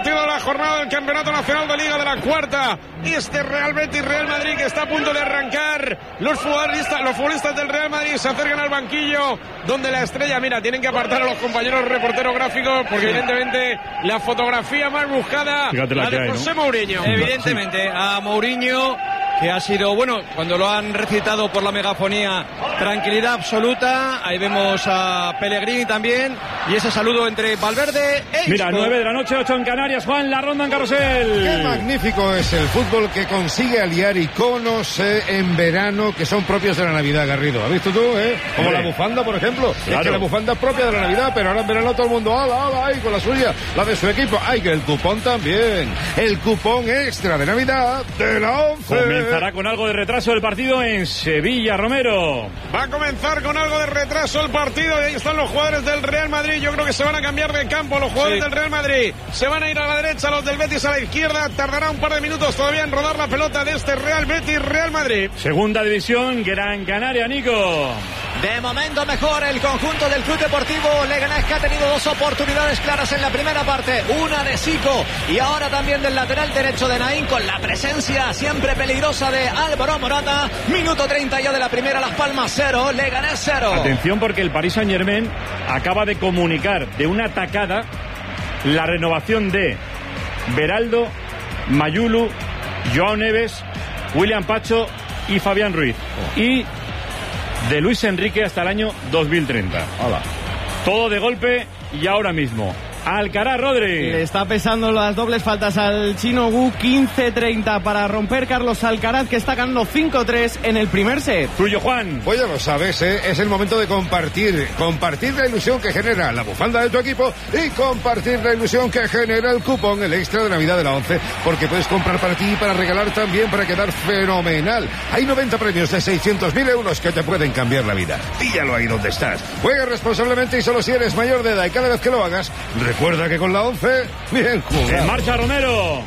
partido de la jornada del Campeonato Nacional de Liga de la cuarta. Este Real Betis Real Madrid que está a punto de arrancar. Los futbolistas del Real Madrid se acercan al banquillo donde la estrella, mira, tienen que apartar a los compañeros reporteros gráficos porque evidentemente la fotografía más buscada, la de José Mourinho. Evidentemente, a Mourinho, que ha sido, bueno, cuando lo han recitado por la megafonía, tranquilidad absoluta. Ahí vemos a Pellegrini también, y ese saludo entre Valverde e Isco. Mira, 9 de la noche, 8 en Canarias. Juan, la ronda en Carrusel. Qué magnífico es el fútbol que consigue aliar iconos en verano que son propios de la Navidad, Garrido. ¿Has visto tú, Como la bufanda, por ejemplo. Claro. Es que la bufanda es propia de la Navidad, pero ahora en verano todo el mundo, ¡ala, ay, con la suya, la de su equipo! ¡Ay, que el cupón también! El cupón extra de Navidad de la 11. Comenzará con algo de retraso el partido en Sevilla, Romero. Va a comenzar con algo de retraso el partido y ahí están los jugadores del Real Madrid. Yo creo que se van a cambiar de campo los jugadores del Real Madrid. Se van a ir a la derecha, los del Betis a la izquierda. Tardará un par de minutos todavía en rodar la pelota de este Real Betis Real Madrid. Segunda división, Gran Canaria, Nico. De momento mejor el conjunto del Club Deportivo Leganés, que ha tenido dos oportunidades claras en la primera parte, una de Zico y ahora también del lateral derecho de Naín, con la presencia siempre peligrosa de Álvaro Morata. Minuto 30 ya de la primera, Las Palmas 0, Leganés 0. Atención, porque el Paris Saint-Germain acaba de comunicar de una tacada la renovación de Beraldo, Mayulu, Joao Neves, William Pacho y Fabián Ruiz. Y de Luis Enrique hasta el año 2030. Hola. Todo de golpe y ahora mismo. Alcaraz, Rodri. Le está pesando las dobles faltas al chino Wu. 15-30 para romper Carlos Alcaraz, que está ganando 5-3 en el primer set. Tuyo, Juan. Pues ya lo sabes, es el momento de compartir la ilusión que genera la bufanda de tu equipo y compartir la ilusión que genera el cupón, el extra de Navidad de la 11, porque puedes comprar para ti y para regalar también, para quedar fenomenal. Hay 90 premios de 600.000 euros que te pueden cambiar la vida. Píllalo ahí donde estás. Juega responsablemente y solo si eres mayor de edad, y cada vez que lo hagas, recuerda que con la 11, bien jugado. En marcha, Romero.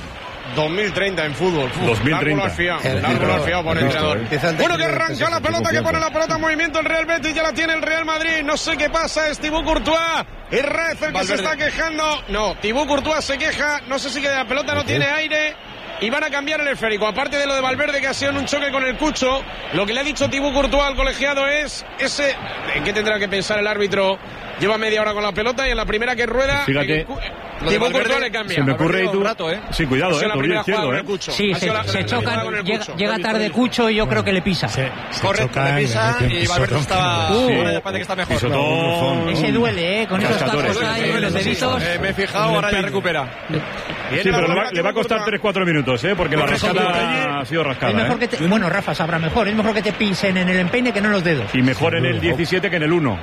2030 en fútbol. 2030. Largo fiado por el entrenador. Bueno, que arranca la pelota, que pone la pelota en movimiento el Real Betis, ya la tiene el Real Madrid. No sé qué pasa, es Thibaut Courtois. Es Rez el que se está quejando. No, Thibaut Courtois se queja. No sé si que la pelota no tiene aire. Y van a cambiar el esférico. Aparte de lo de Valverde, que ha sido en un choque con el Cucho, lo que le ha dicho Thibaut Courtois al colegiado es ese... ¿En qué tendrá que pensar el árbitro? Lleva media hora con la pelota y en la primera que rueda... Fíjate... Thibaut Courtois le cambia. Se me ocurre y tú... rato, Sí, cuidado, tobillo izquierdo, Sí, se chocan, llega tarde Cucho y yo creo que le pisa. Correcto, le pisa y Valverde estaba... Ahora parece que está mejor. Ese duele, con esos tacos ahí, los deditos. Me he fijado, ahora ya recupera. Sí, pero le va a costar 3-4 minutos, porque la rascada ha sido rascada. Es mejor que bueno, Rafa sabrá mejor. Es mejor que te pisen en el empeine que no en los dedos. Y mejor en el 17 que en el 1.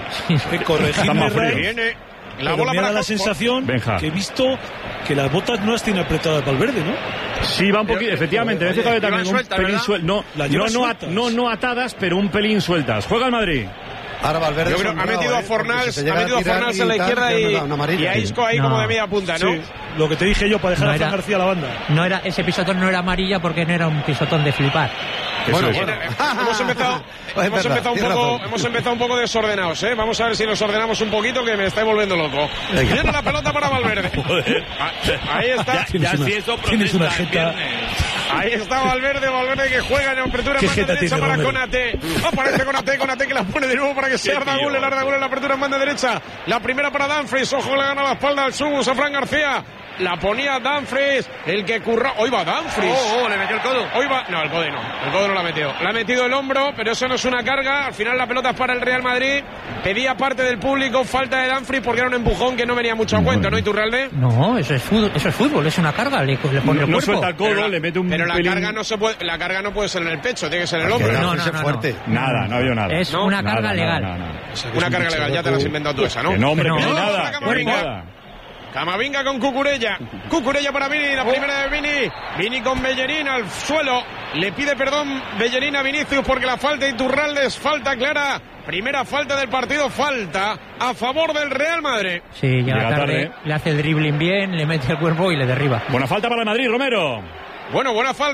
Está más frío. La bola me para da la sensación que he visto que las botas no las tiene apretadas Valverde, ¿no? Sí, va un poquito, efectivamente. Me he fijado también un pelín sueltas. No atadas, pero un pelín sueltas. Juega el Madrid. Ahora Valverde, yo creo que ha metido a Fornals, en la izquierda y a Isco ahí como de media punta, ¿no? Sí, lo que te dije yo, para dejar a Fran García a la banda. No era, ese pisotón no era amarilla porque no era un pisotón de flipar. Bueno. Hemos empezado un poco desordenados, Vamos a ver si nos ordenamos un poquito, que me estáis volviendo loco. Viene la pelota para Valverde. Ahí está. Tienes una jeta. Ahí está Valverde que juega en apertura en banda derecha para Konaté. Aparece Konaté que la pone de nuevo para que sea Arda Güler en la apertura en banda derecha. La primera para Dumfries, ojo, le gana la espalda al Subus a Fran García. La ponía Dumfries, el que curra. Hoy va Dumfries. Le metió el codo. Hoy va. No, el codo no la ha metido. Le ha metido el hombro, pero eso no es una carga. Al final la pelota es para el Real Madrid. Pedía parte del público falta de Dumfries porque era un empujón que no venía mucho a cuento, ¿no? ¿Y Iturralde? No, eso es fútbol, es una carga. Le pone el cuerpo. No suelta el codo, le mete un pero la pelín. carga no se puede. La carga no puede ser en el pecho, tiene que ser en el hombro. No. fuerte. Nada, no ha habido nada. Es una carga legal. Una carga legal, ya te la has inventado tú esa, ¿no? Que no, hombre, No. que no hay No, nada. Camavinga con Cucurella para Vini, la primera de Vini con Bellerín al suelo, le pide perdón Bellerín a Vinicius porque la falta de Iturralde es falta clara, primera falta del partido, falta a favor del Real Madrid. Sí, llega tarde, le hace el dribbling bien, le mete el cuerpo y le derriba. Buena falta para el Madrid, Romero. Bueno, buena falta.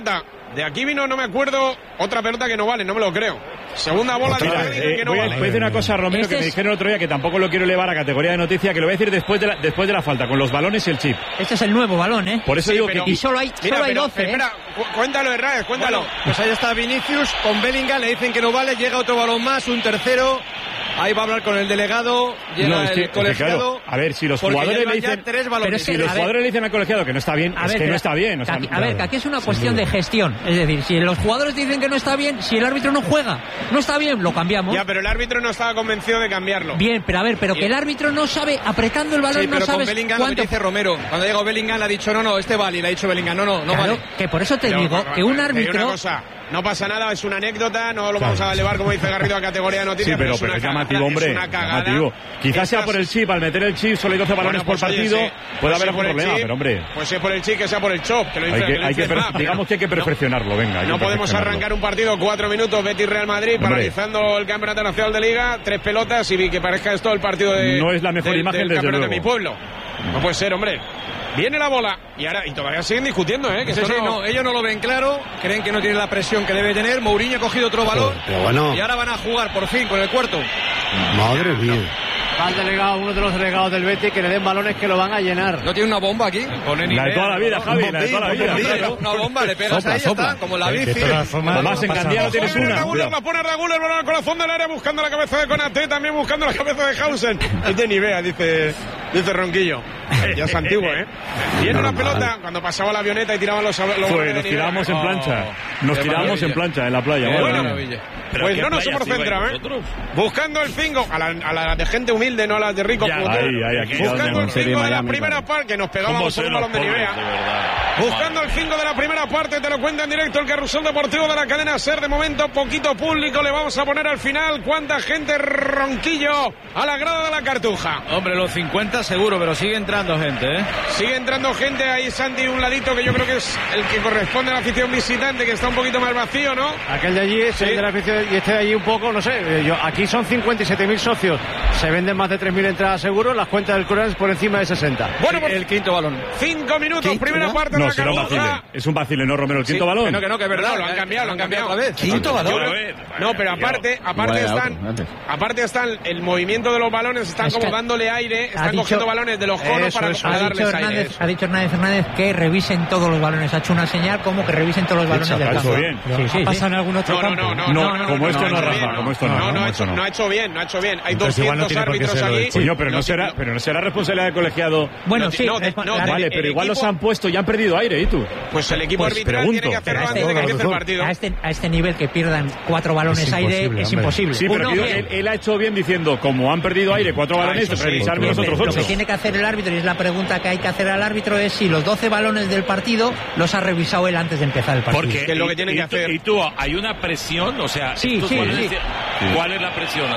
De aquí vino, no me acuerdo, otra pelota que no vale, no me lo creo. Segunda bola de que no voy vale. a decir una cosa, Romero, que me dijeron el otro día, que tampoco lo quiero elevar a categoría de noticia, que lo voy a decir después de la falta, con los balones y el chip. Este es el nuevo balón, ¿eh? Por eso digo pero, que... Y solo hay 12, espera, cuéntalo, Herrera, cuéntalo. Bueno, pues ahí está Vinicius con Bellingham, le dicen que no vale, llega otro balón más, un tercero. Ahí va a hablar con el delegado, llega el colegiado. Claro, a ver, si los jugadores le dicen... Si los jugadores le dicen al colegiado que no está bien, es que no está bien. O sea, a ver, que aquí es una cuestión de gestión. Es decir, si los jugadores dicen que no está bien, si el árbitro no juega, no está bien, lo cambiamos. Ya, pero el árbitro no estaba convencido de cambiarlo. Bien, pero a ver, que el árbitro no sabe, apretando el balón, sí, pero no sabes con Bellingham cuánto... lo que dice Romero. Cuando llegó Bellingham le ha dicho, no, este vale. Y le ha dicho Bellingham, no claro, vale. Que por eso te digo que un árbitro... Una cosa, no pasa nada, es una anécdota, no lo vamos a elevar, como dice Garrido, a categoría de noticias. Sí, pero es llamativo, hombre. Llamativo. Quizás sea por el chip, al meter el chip, solo hay 12 balones por partido, puede haber algún problema, pero hombre... Pues si es por el chip, que sea por el chop, que lo dice digamos que hay que perfeccionarlo, venga. No podemos arrancar un partido 4 minutos, Betis-Real Madrid, paralizando el Campeonato Nacional de Liga, 3 pelotas y que parezca esto el partido de... No es la mejor imagen, del desde campeonato luego. de mi pueblo. No puede ser, hombre. Viene la bola y todavía siguen discutiendo, ¿eh? Que ellos no lo ven claro, creen que no tiene la presión que debe tener. Mourinho ha cogido otro balón y ahora van a jugar por fin con el cuarto. Madre mía. Va el delegado, uno de los delegados del Betis, que le den balones que lo van a llenar. ¿No tiene una bomba aquí? La de toda la vida, Javi, la de toda la vida. Una bomba, le pegas ahí, está, como la bici. Más en Candiano tienes una. La pone Raúl, el balón al corazón del área, buscando la cabeza de Konaté, también buscando la cabeza de Hausen. Es de Nivea, dice Ronquillo. Ya es antiguo, ¿eh? Viene una pelota, cuando pasaba la avioneta y tiraban los nos tirábamos en plancha. Nos tirábamos en plancha en la playa. Pues no nos hemos centrado, ¿eh? Buscando el 5, a la de gente humilde, no a la de ricos como tú. Buscando el 5 de la primera parte, que nos pegábamos por un balón de Nivea. Buscando el 5 de la primera parte, te lo cuenta en directo el Carrusel Deportivo de la cadena SER. De momento, poquito público le vamos a poner al final. ¿Cuánta gente, Ronquillo, a la grada de la Cartuja? Hombre, los 50 seguro, pero sigue entrando gente, ¿eh? Sigue entrando gente. Ahí Santi, un ladito que yo creo que es el que corresponde a la afición visitante, que está un poquito más vacío, ¿no? Aquel de allí es el de la afición y este de allí un poco, no sé. Aquí son 57.000 socios. Se venden más de 3.000 entradas seguro. Las cuentas del Corán es por encima de 60. Bueno, el quinto balón. 5 minutos, primera parte de la Cartuja. Es un vacile, ¿no, Romero? El quinto balón. Que no, que es verdad. Lo han cambiado otra vez. ¿Quinto balón? No, pero aparte están el movimiento de los balones, están como dándole aire, están cogiendo balones de los conos para darles aire. Ha dicho Hernández que revisen todos los balones. Ha hecho una señal como que revisen todos los balones del campo. Bien. Sí. ¿Pasa en algún otro campo? No, como esto no, Rafa, como esto no. No ha hecho bien. Hay 200 árbitros allí. Coño, pero no será responsabilidad del colegiado. Bueno, sí. Vale, pero igual los han puesto y han perdido aire, ¿y tú? Pues el equipo arbitral tiene que hacerlo antes de que empiece el partido. A este nivel que pierdan 4 balones aire es imposible. Sí, pero él ha hecho bien diciendo, como han perdido aire 4 balones, revisarme los otros 8. Lo que tiene que hacer el árbitro, y es la pregunta que hay que hacer al árbitro, es si los 12 balones del partido los ha revisado él antes de empezar el partido. Porque es lo que tiene que hacer. Y tú, ¿hay una presión? O sea, sí. ¿Cuál es la presión?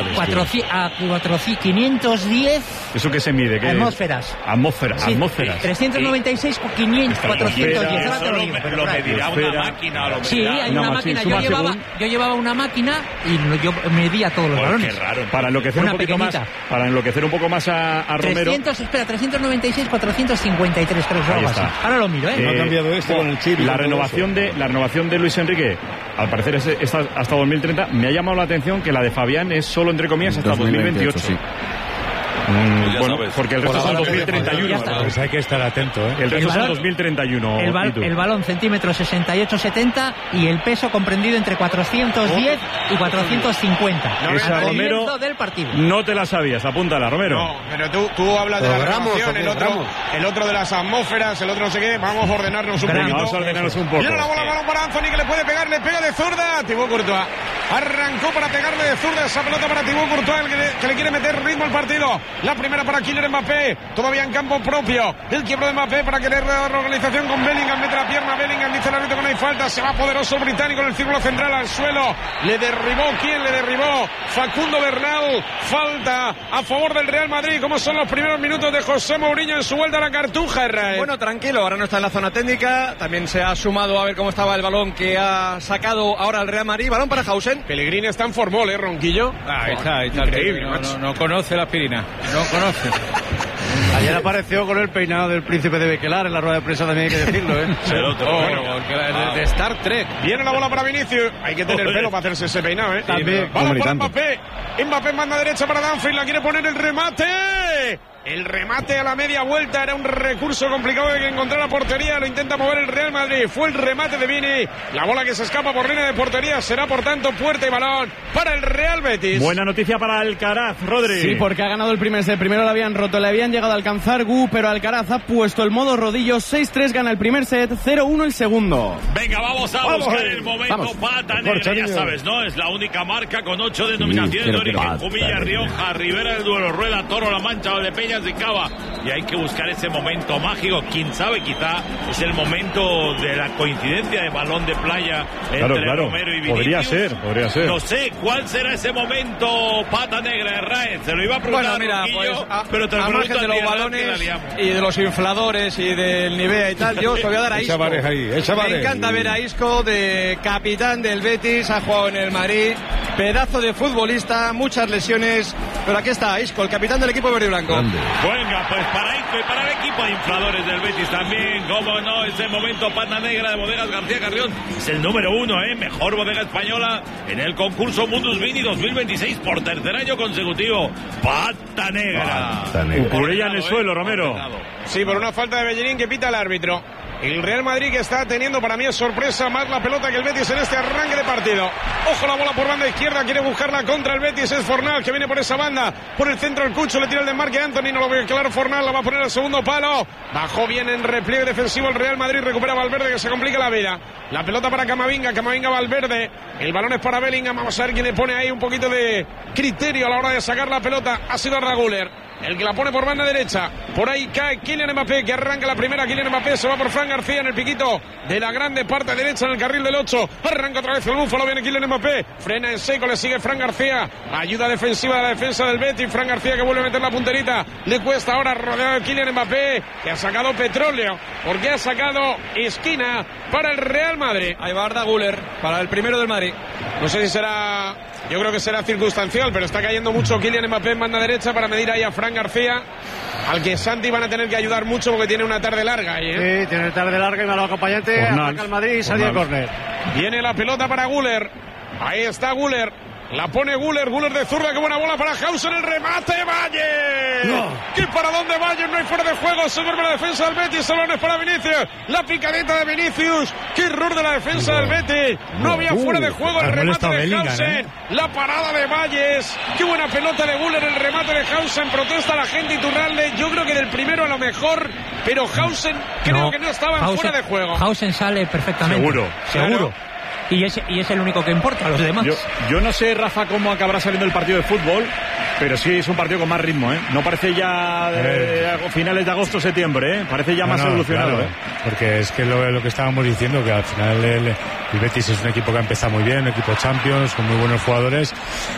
510. ¿Eso qué se mide? Atmósferas. Atmósferas. 396 con 500, 410. Lo medirá una máquina. Sí, hay una máquina. Yo llevaba una máquina y yo medía todos los balones. Qué raro. Para enloquecer un poco más a Romero. 396, 453, creo que algo así. Ahora lo miro, ¿eh? No ha cambiado esto con el chip. La renovación de Luis Enrique, al parecer es hasta 2030. Me ha llamado la atención que la de Fabián es solo, entre comillas, hasta 2028. Sí. Bueno, porque el resto son 2031. Pues hay que estar atento, ¿eh? El resto son 2031. El balón centímetros 68-70 y el peso comprendido entre 410 y 450. Esa, al Romero, comienzo del partido. No te la sabías, apúntala, Romero. No, pero tú hablas de la renovación, el otro de las atmósferas, el otro no sé qué. Vamos a ordenarnos un poquito. Vamos a ordenarnos un poco. Viene la bola, balón para Anthony, que le puede pegar, le pega de zurda. Thibaut Courtois arrancó para pegarle de zurda esa pelota para Thibaut Courtois, que le quiere meter ritmo al partido. La primera para Kylian Mbappé, todavía en campo propio. El quiebro de Mbappé para querer dar la organización con Bellingham, mete la pierna Bellingham, dice el árbitro que no hay falta, se va poderoso el británico en el círculo central al suelo. Le derribó, ¿quién le derribó? Facundo Bernal. Falta a favor del Real Madrid. ¿Cómo son los primeros minutos de José Mourinho en su vuelta a la Cartuja, Israel? Bueno, tranquilo, ahora no está en la zona técnica, también se ha sumado a ver cómo estaba el balón que ha sacado ahora el Real Madrid. Balón para Hausen. Pellegrini está en formol, Ronquillo. Ahí está. Increíble, no conoce la aspirina. No conoce. Ayer apareció con el peinado del príncipe de Bequelar en la rueda de prensa, también hay que decirlo, ¿eh? El otro. De Star Trek. Viene la bola para Vinicius. Hay que tener pelo para hacerse ese peinado, ¿eh? También. Bola para Mbappé. Mbappé manda derecha para Danfield. La quiere poner el remate. El remate a la media vuelta era un recurso complicado de que encontrar la portería. Lo intenta mover el Real Madrid. Fue el remate de Vini. La bola que se escapa por línea de portería será, por tanto, puerta y balón para el Real Betis. Buena noticia para Alcaraz, Rodri. Sí, porque ha ganado el primer set. Primero lo habían roto, le habían llegado a alcanzar Gu, pero Alcaraz ha puesto el modo rodillo. 6-3 gana el primer set, 0-1 el segundo. Venga, vamos a buscar el momento pata negra, ya sabes, ¿no? Es la única marca con 8 denominaciones de origen: Jumilla, Rioja, Ribera del Duero, Rueda, Toro, La Mancha, Valdepeñas y Cava. Y hay que buscar ese momento mágico. Quién sabe, quizá es el momento de la coincidencia de balón de playa entre Romero y Vinicius. Podría ser. No sé cuál será ese momento, pata negra de Raez. Se lo iba a preguntar, pero te lo pregunto de los balones y de los infladores y del Nivea y tal, yo os voy a dar a Isco. Me encanta ver a Isco, de capitán del Betis, ha jugado en el Madrid, pedazo de futbolista, muchas lesiones, pero aquí está Isco, el capitán del equipo verde y blanco. Venga, pues para Isco y para el equipo de infladores del Betis también, cómo no, ese momento pata negra de Bodegas García Carrión. Es el número 1, mejor bodega española en el concurso Mundus Vini 2026 por tercer año consecutivo. Pata negra. Cucurella en el suelo, Romero. Sí, por una falta de Bellerín que pita el árbitro. El Real Madrid, que está teniendo, para mí es sorpresa, más la pelota que el Betis en este arranque de partido. Ojo, la bola por banda izquierda, quiere buscarla contra el Betis, es Fornal, que viene por esa banda, por el centro el Cucho, le tira el desmarque a Anthony, no lo ve claro Fornal, la va a poner al segundo palo, bajó bien en repliegue defensivo el Real Madrid, recupera Valverde, que se complica la vida. La pelota para Camavinga Valverde, el balón es para Bellingham, vamos a ver quién le pone ahí un poquito de criterio a la hora de sacar la pelota, ha sido Arda Güler, el que la pone por banda derecha, por ahí cae Kylian Mbappé, que arranca la primera. Kylian Mbappé se va por Fran García en el piquito de la grande parte derecha en el carril del 8, arranca otra vez el búfalo, viene Kylian Mbappé, frena en seco, le sigue Fran García, ayuda defensiva de la defensa del Betis, Fran García que vuelve a meter la punterita, le cuesta ahora rodeado de Kylian Mbappé, que ha sacado petróleo, porque ha sacado esquina para el Real Madrid. Ahí va Arda Güler para el primero del Madrid. No sé si será, yo creo que será circunstancial, pero está cayendo mucho Kylian Mbappé en banda derecha para medir ahí a Fran García, al que Santi van a tener que ayudar mucho porque tiene una tarde larga ahí, Sí, tiene una tarde larga y va al acompañante, ataca el Madrid y salía el córner. Viene la pelota para Güler, ahí está Güler, la pone Güler de zurda, qué buena bola para Hausen, el remate, Valle. No. ¿Qué para dónde Valle? No hay fuera de juego, se duerme la defensa del Betis, el balón es para Vinicius, la picadita de Vinicius, qué error de la defensa del Betis, no había fuera de juego, el remate de Hausen, la parada de Valles, qué buena pelota de Güler, el remate de Hausen, protesta la gente Iturralde, yo creo que del primero a lo mejor, pero Hausen creo que no estaba en fuera de juego. Hausen sale perfectamente. Seguro. Y es el único que importa, a los demás. Yo no sé, Rafa, cómo acabará saliendo el partido de fútbol, pero sí es un partido con más ritmo, No parece ya finales de agosto, septiembre, Parece ya más evolucionado, claro, Porque es que lo que estábamos diciendo, que al final el Betis es un equipo que ha empezado muy bien, un equipo Champions, con muy buenos jugadores.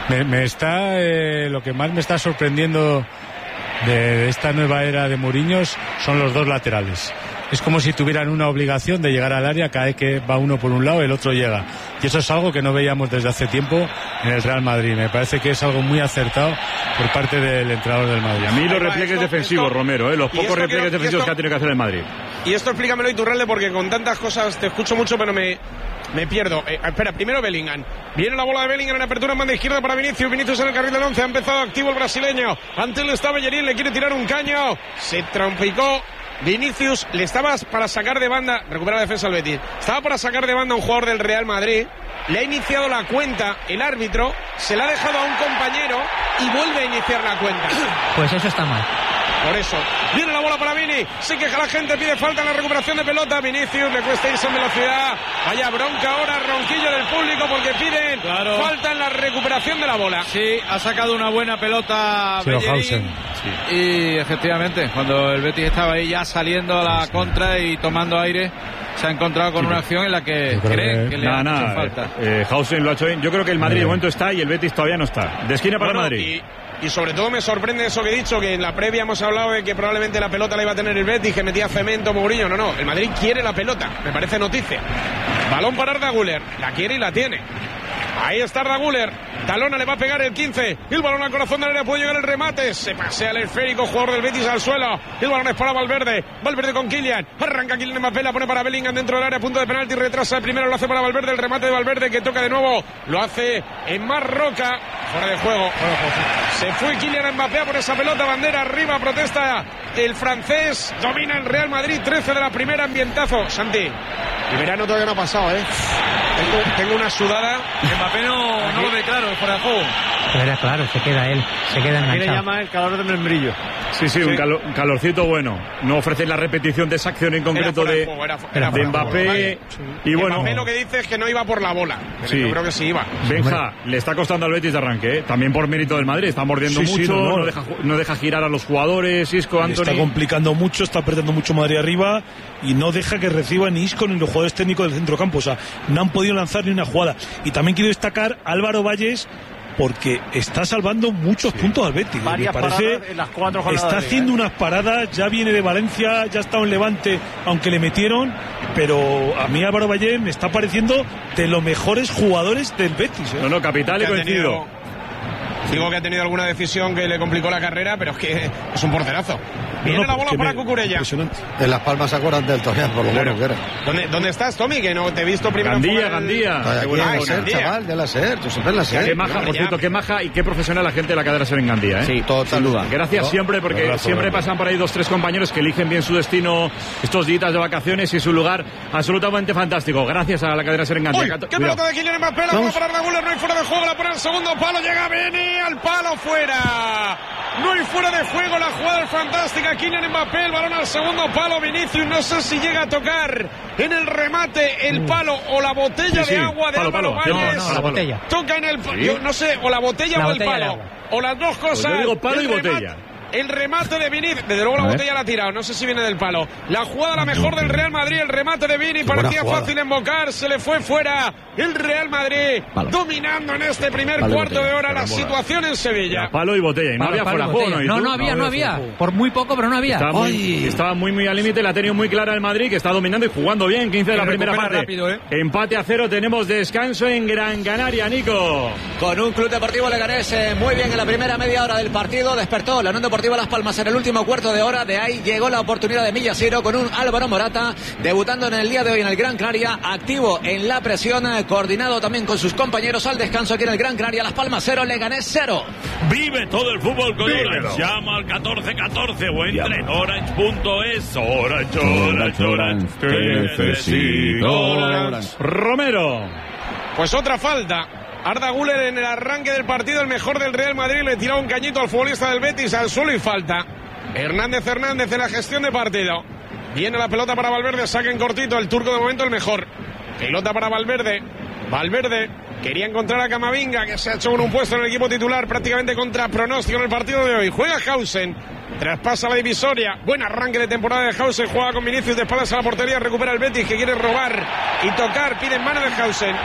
Lo que más me está sorprendiendo de esta nueva era de Mourinho son los dos laterales. Es como si tuvieran una obligación de llegar al área, cada vez que va uno por un lado el otro llega, y eso es algo que no veíamos desde hace tiempo en el Real Madrid. Me parece que es algo muy acertado por parte del entrenador del Madrid. Y a mí los repliegues defensivos, Romero, los pocos repliegues defensivos que ha tenido que hacer el Madrid. Y esto explícamelo, Iturralde, porque con tantas cosas te escucho mucho pero me pierdo. Espera, primero Bellingham. Viene la bola de Bellingham en apertura en banda izquierda para Vinicius. Vinicius en el carril del 11. Ha empezado activo el brasileño. Ante él está Bellerín. Le quiere tirar un caño. Se trompicó. Vinicius le estaba para sacar de banda. Recupera la defensa del Betis. Estaba para sacar de banda a un jugador del Real Madrid. Le ha iniciado la cuenta el árbitro. Se la ha dejado a un compañero y vuelve a iniciar la cuenta. Pues eso está mal. Por eso, viene la bola para Vini, se queja la gente, pide falta en la recuperación de pelota, Vinicius le cuesta irse en velocidad, vaya bronca ahora, ronquillo del público porque piden falta en la recuperación de la bola. Sí, ha sacado una buena pelota Bellerín, y efectivamente, cuando el Betis estaba ahí ya saliendo a la contra y tomando aire, se ha encontrado con una acción en la que cree que le ha hecho falta. Hausen lo ha hecho bien, yo creo que el Madrid de momento está y el Betis todavía no está, de esquina para el Madrid. Y sobre todo me sorprende eso que he dicho, que en la previa hemos hablado de que probablemente la pelota la iba a tener el Betis, que metía cemento, Mourinho. No, el Madrid quiere la pelota, me parece noticia. Balón para Arda Güler, la quiere y la tiene. Ahí está Arda Güler. Talona, le va a pegar el 15. El balón al corazón del área, puede llegar el remate. Se pasea el esférico, jugador del Betis al suelo. El balón es para Valverde. Valverde con Kylian. Arranca Kylian Mbappé, la pone para Bellingham dentro del área, punto de penalti. Retrasa el primero, lo hace para Valverde. El remate de Valverde que toca de nuevo. Lo hace en Marroca. Fuera de juego. Se fue Kylian Mbappé por esa pelota. Bandera arriba, protesta el francés. Domina el Real Madrid. 13 de la primera, ambientazo. Santi. El verano todavía no ha pasado, ¿eh? Tengo una sudada. Mbappé no lo ve claro, fuera de juego. Pero claro, se queda enganchado. Aquí le llama el calor del membrillo. Sí, un calorcito bueno. No ofrece la repetición de esa acción en concreto de Mbappé. Y bueno, Mbappé lo que dice es que no iba por la bola. Pero sí. Yo creo que sí iba. Benja, le está costando al Betis de arranque, ¿eh? También por mérito del Madrid. Está mordiendo mucho, no deja girar a los jugadores. Isco, Antony. Está complicando mucho, está apretando mucho Madrid arriba y no deja que reciba ni Isco ni los jugadores técnicos del centrocampo. O sea, no han podido lanzar ni una jugada. Y también quiero destacar a Álvaro Valles, porque está salvando muchos puntos al Betis. Me parece, en las 4 jornadas está haciendo unas paradas, ya viene de Valencia, ya está en Levante, aunque le metieron, pero a mí Álvaro Valle me está pareciendo de los mejores jugadores del Betis. No, capital y coincido. Digo que ha tenido alguna decisión que le complicó la carrera, pero es que es un porterazo. Viene la bola para Cucurella. En Las Palmas se acuerdan del Torreal, por lo bueno que era. ¿Dónde estás, Tommy? Que no te he visto primero. Gandía. Chaval, de la SER, yo siempre en la SER. Qué maja, por cierto, qué maja y qué profesional la gente de la cadena SER en Gandía, ¿eh? Sí, sin duda. Gracias siempre, porque siempre pasan por ahí 2-3 compañeros que eligen bien su destino estos días de vacaciones y su lugar absolutamente fantástico. Gracias a la cadena SER en Gandía. ¡Qué pelota de Kylian Mbappé! La bola para Arda Güler, no hay fuera de juego, la pone al segundo palo, llega Beni al palo, fuera. No hay fuera de juego, la jugada fantástica. Kylian Mbappé, el balón al segundo palo. Vinicius, no sé si llega a tocar en el remate el palo o la botella de agua de Álvaro Valles. No, la botella. Toca en el yo no sé, o la botella o el palo. O las dos cosas. Pues yo digo palo y botella. El remate de Vini, desde luego la botella la ha tirado, no sé si viene del palo. La jugada la mejor del Real Madrid, el remate de Vini, parecía fácil embocar, se le fue fuera. El Real Madrid dominando en este primer cuarto de hora la situación en Sevilla. Palo y botella, y no había fuera juego, ¿no? No había. Por muy poco, pero no había. Estaba muy al límite, la ha tenido muy clara el Madrid, que está dominando y jugando bien, 15 de la primera parte. Rápido, Empate a 0, tenemos descanso en Gran Canaria, Nico. Con un Club Deportivo Leganés muy bien en la primera media hora del partido, despertó la Unión Deportiva Las Palmas en el último cuarto de hora. De ahí llegó la oportunidad de Millasiro con un Álvaro Morata debutando en el día de hoy en el Gran Canaria, activo en la presión, coordinado también con sus compañeros al descanso aquí en el Gran Canaria. Las Palmas 0, Leganés 0. Vive todo el fútbol con Orange. Llama al 1414 o entra en orange.es. Orange, te necesito. Orange. Romero. Pues otra falta. Arda Güler en el arranque del partido, el mejor del Real Madrid, le tiró un cañito al futbolista del Betis al suelo y falta. Hernández en la gestión de partido. Viene la pelota para Valverde, saca en cortito, el turco de momento el mejor. Pelota para Valverde. Valverde quería encontrar a Camavinga, que se ha hecho con un puesto en el equipo titular prácticamente contra pronóstico en el partido de hoy. Juega Hausen, traspasa la divisoria. Buen arranque de temporada de Hausen, juega con Vinicius de espaldas a la portería, recupera el Betis que quiere robar y tocar, pide mano de Hausen.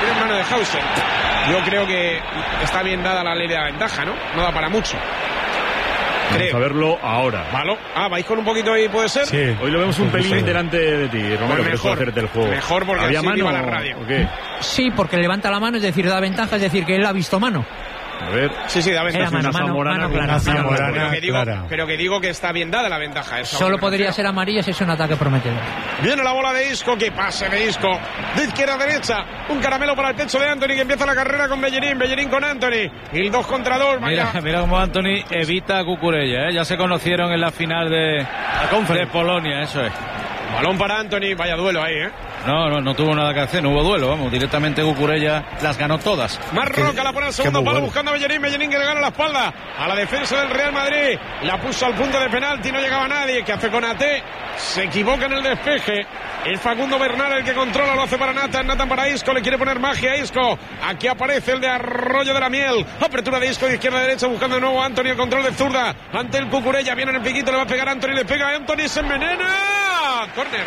Yo creo que está bien dada la ley de la ventaja, ¿no? No da para mucho. Vamos a verlo ahora. ¿Malo? ¿Vais con un poquito ahí, puede ser? Sí. Hoy lo vemos un pelín delante de ti, Romero, pues mejor, hacerte el juego. Mejor porque ¿había así mano la radio. ¿o qué? Sí, porque levanta la mano, es decir, da ventaja, es decir, que él ha visto mano. A ver. Sí, da ventaja. Mano clara. Pero que digo que está bien dada la ventaja. Solo podría ser amarilla si es un ataque prometedor. Viene la bola de Isco, que pase de Isco. De izquierda a derecha, un caramelo para el pecho de Antony, que empieza la carrera con Bellerín con Antony. Y el 2 contra 2. Mira cómo Antony evita a Cucurella, ¿eh? Ya se conocieron en la final de Polonia, eso es. Balón para Antony, vaya duelo ahí, ¿eh? No tuvo nada que hacer, no hubo duelo, vamos, directamente Cucurella las ganó todas. Marroca la pone al segundo palo buscando a Bellerín que le gana la espalda a la defensa del Real Madrid, la puso al punto de penalti, no llegaba nadie, que hace con Ate, se equivoca en el despeje, es Facundo Bernal el que controla, lo hace para Nathan para Isco, le quiere poner magia a Isco, aquí aparece el de Arroyo de la Miel, apertura de Isco de izquierda a derecha buscando de nuevo a Antony, el control de zurda, ante el Cucurella, viene en el piquito, le va a pegar a Antony, le pega a Antony, se envenena, córner.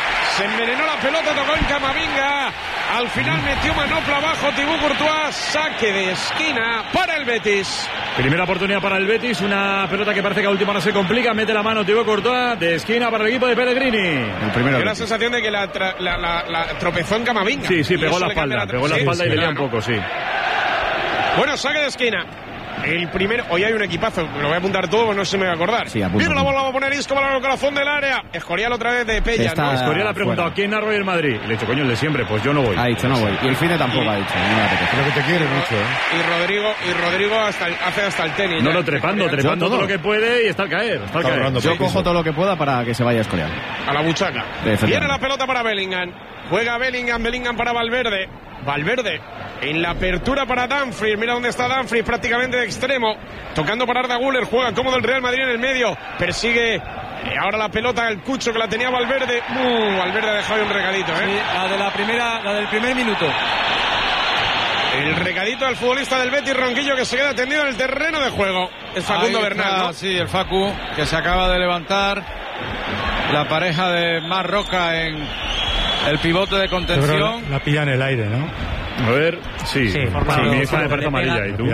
Se envenenó la pelota, tocó en Camavinga. Al final metió manopla abajo Thibaut Courtois. Saque de esquina para el Betis. Primera oportunidad para el Betis. Una pelota que parece que a última hora se complica. Mete la mano Thibaut Courtois de esquina para el equipo de Pellegrini. Dio la sensación de que la tropezó en Camavinga. Sí, pegó la espalda. Pegó la espalda y le dio un poco, sí. Bueno, saque de esquina. El primero, hoy hay un equipazo, lo voy a apuntar todo, porque no se me va a acordar. Sí, viene la bola, va a poner Isco para el corazón del área. Escorial otra vez de Pella, ¿no? Escorial ha preguntado, ¿quién narra el Madrid? Le he dicho, coño, el de siempre, pues yo no voy. Ha dicho, no voy. Y el Fine tampoco ha dicho. Creo que te quiere mucho, ¿eh? Y Rodrigo hace hasta el tenis. No, trepando todo lo que puede y está al caer. Yo cojo todo lo que pueda para que se vaya Escorial. A la buchaca. Viene la pelota para Bellingham. Juega Bellingham para Valverde. En la apertura para Dumfries. Mira dónde está Dumfries, prácticamente de extremo. Tocando para Arda Güler. Juega cómodo el Real Madrid en el medio. Persigue ahora la pelota el Cucho, que la tenía Valverde. Valverde ha dejado un recadito, ¿eh? Sí, la del primer minuto. El recadito del futbolista del Betis, Ronquillo, que se queda tendido en el terreno de juego. Es Facundo Bernal, ¿no? Sí, el Facu, que se acaba de levantar. La pareja de Marroca en el pivote de contención. La pilla en el aire, ¿no? A ver, sí. Mi hija me parece amarilla. ¿Y tú?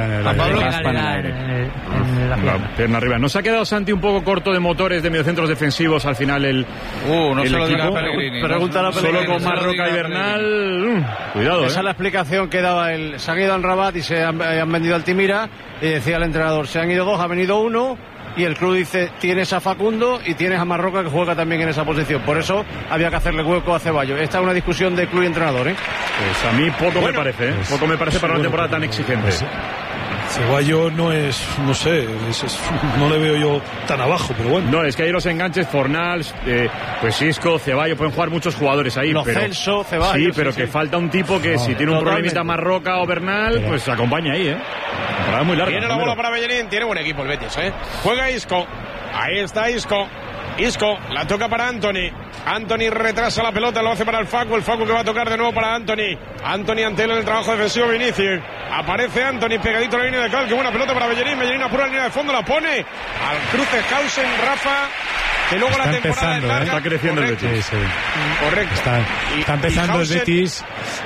La pierna arriba. ¿No se ha quedado Santi un poco corto de motores de mediocentros defensivos al final el no el se lo equipo? diga Pellegrini. Pregúntale a Pellegrini. Solo con Marroca y Bernal. Cuidado, Esa es la explicación que daba él. Se han ido al Rabat y se han vendido al Altimira. Y decía el entrenador, se han ido dos, ha venido uno. Y el club dice, tienes a Facundo y tienes a Marroca, que juega también en esa posición. Por eso había que hacerle hueco a Ceballos. Esta es una discusión de club y entrenador, ¿eh? Pues a mí poco me parece, ¿eh? Poco me parece para una temporada tan exigente. Ceballos no es, no sé, no le veo yo tan abajo, pero bueno. No, es que hay los enganches, Fornals, pues Isco, Ceballos, pueden jugar muchos jugadores ahí. Celso, Ceballos. Sí, pero que falta un tipo que si tiene un problemita Marroca o Bernal, pues acompaña ahí, ¿eh? Temporada muy larga. Tiene la bola para Bellerín, tiene buen equipo el Betis, ¿eh? Juega Isco, ahí está Isco, la toca para Anthony. Anthony retrasa la pelota, lo hace para el Facu que va a tocar de nuevo para Anthony ante él en el trabajo defensivo Vinicius. Aparece Anthony pegadito a la línea de cal, que buena pelota para Bellerín apura la línea de fondo, la pone al cruce Hausen, Rafa, que luego está la temporada empezando, está creciendo el Betis. Sí. Correcto. Está empezando el Betis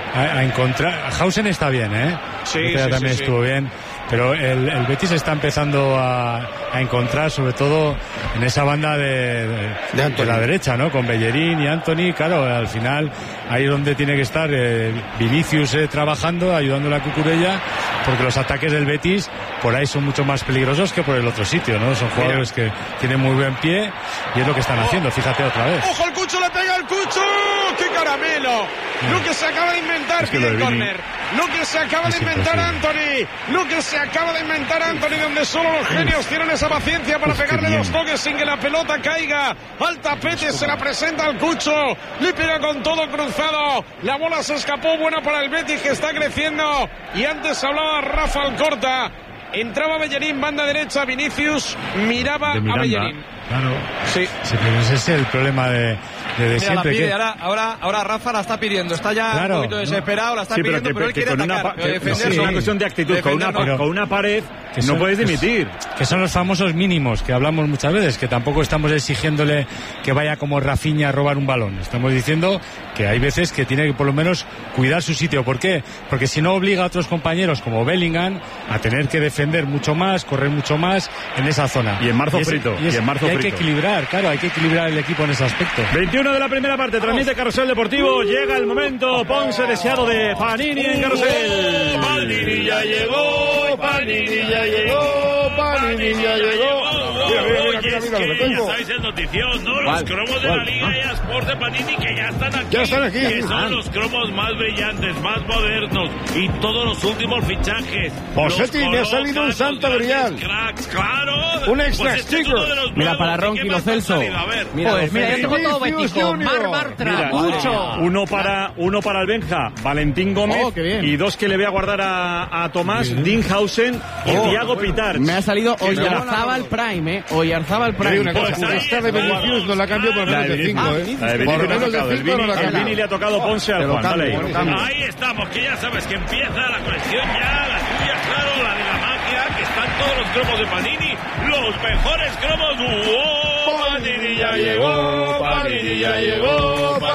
a encontrar. Hausen está bien, ¿eh? Sí, también estuvo bien. Pero el Betis está empezando a encontrar, sobre todo en esa banda de la derecha, ¿no? Con Bellerín y Anthony, claro, al final ahí es donde tiene que estar Vinicius trabajando, ayudando a Cucurella, porque los ataques del Betis por ahí son mucho más peligrosos que por el otro sitio, ¿no? Son jugadores que tienen muy buen pie y es lo que están haciendo, fíjate otra vez. ¡Ojo, el Cucho le pega al Cucho! ¡Qué caramelo! Lo que se acaba de inventar, pide el córner. Lo que se acaba de inventar Anthony. Lo que se acaba de inventar Anthony, donde solo los genios tienen esa paciencia para pegarle dos toques sin que la pelota caiga al tapete. Se la presenta al Cucho, le pega con todo cruzado. La bola se escapó, buena para el Betis, que está creciendo. Y antes hablaba Rafa Alcorta. Entraba Bellerín, banda derecha, Vinicius miraba a Bellerín. Claro. Sí, pero ese es el problema de siempre. La pide, ahora Rafa la está pidiendo, está ya un poquito desesperado, la está pidiendo, pero él quiere atacar, defenderse. Es una cuestión de actitud, con una pared que no puedes dimitir. Que son los famosos mínimos que hablamos muchas veces, que tampoco estamos exigiéndole que vaya como Rafinha a robar un balón. Estamos diciendo que hay veces que tiene que por lo menos cuidar su sitio. ¿Por qué? Porque si no obliga a otros compañeros como Bellingham a tener que defender mucho más, correr mucho más en esa zona. Y en marzo frito. Hay que equilibrar, claro, hay que equilibrar el equipo en ese aspecto. 21 de la primera parte, transmite Carrusel Deportivo. Llega el momento, Ponce deseado de Panini en Carrusel. Panini ya llegó, Panini ya llegó, Panini ya llegó. Mira, ya sabéis el notición, ¿no? Los cromos de la Liga eSports de Panini que ya están aquí. Ya están aquí. Que son los cromos más brillantes, más modernos y todos los últimos fichajes. Posetti, me ha salido un santo grial. Cracks, claro. Un extra sticker. Mira, para Ronqui Lo Celso. Mira, yo tengo todo Betico. Martra, mucho. Uno para el Benja, Valentín Gómez. Y dos que le voy a guardar a Tomás, Dinhausen y Thiago Pitar. Me ha salido Oyarzábal Prime, Oyarzábal Prime. Una cosa, esta de Vinicius no la cambio por menos de 5, Por menos de 5 no la cambio. El Vini le ha tocado Ponce al Juan. Ahí estamos, que ya sabes que empieza la colección ya, la tuya, claro, la de la magia, que están todos los cromos de Panini, los mejores cromos. ¡Wow! Panini ya llegó, Panini ya llegó, Panini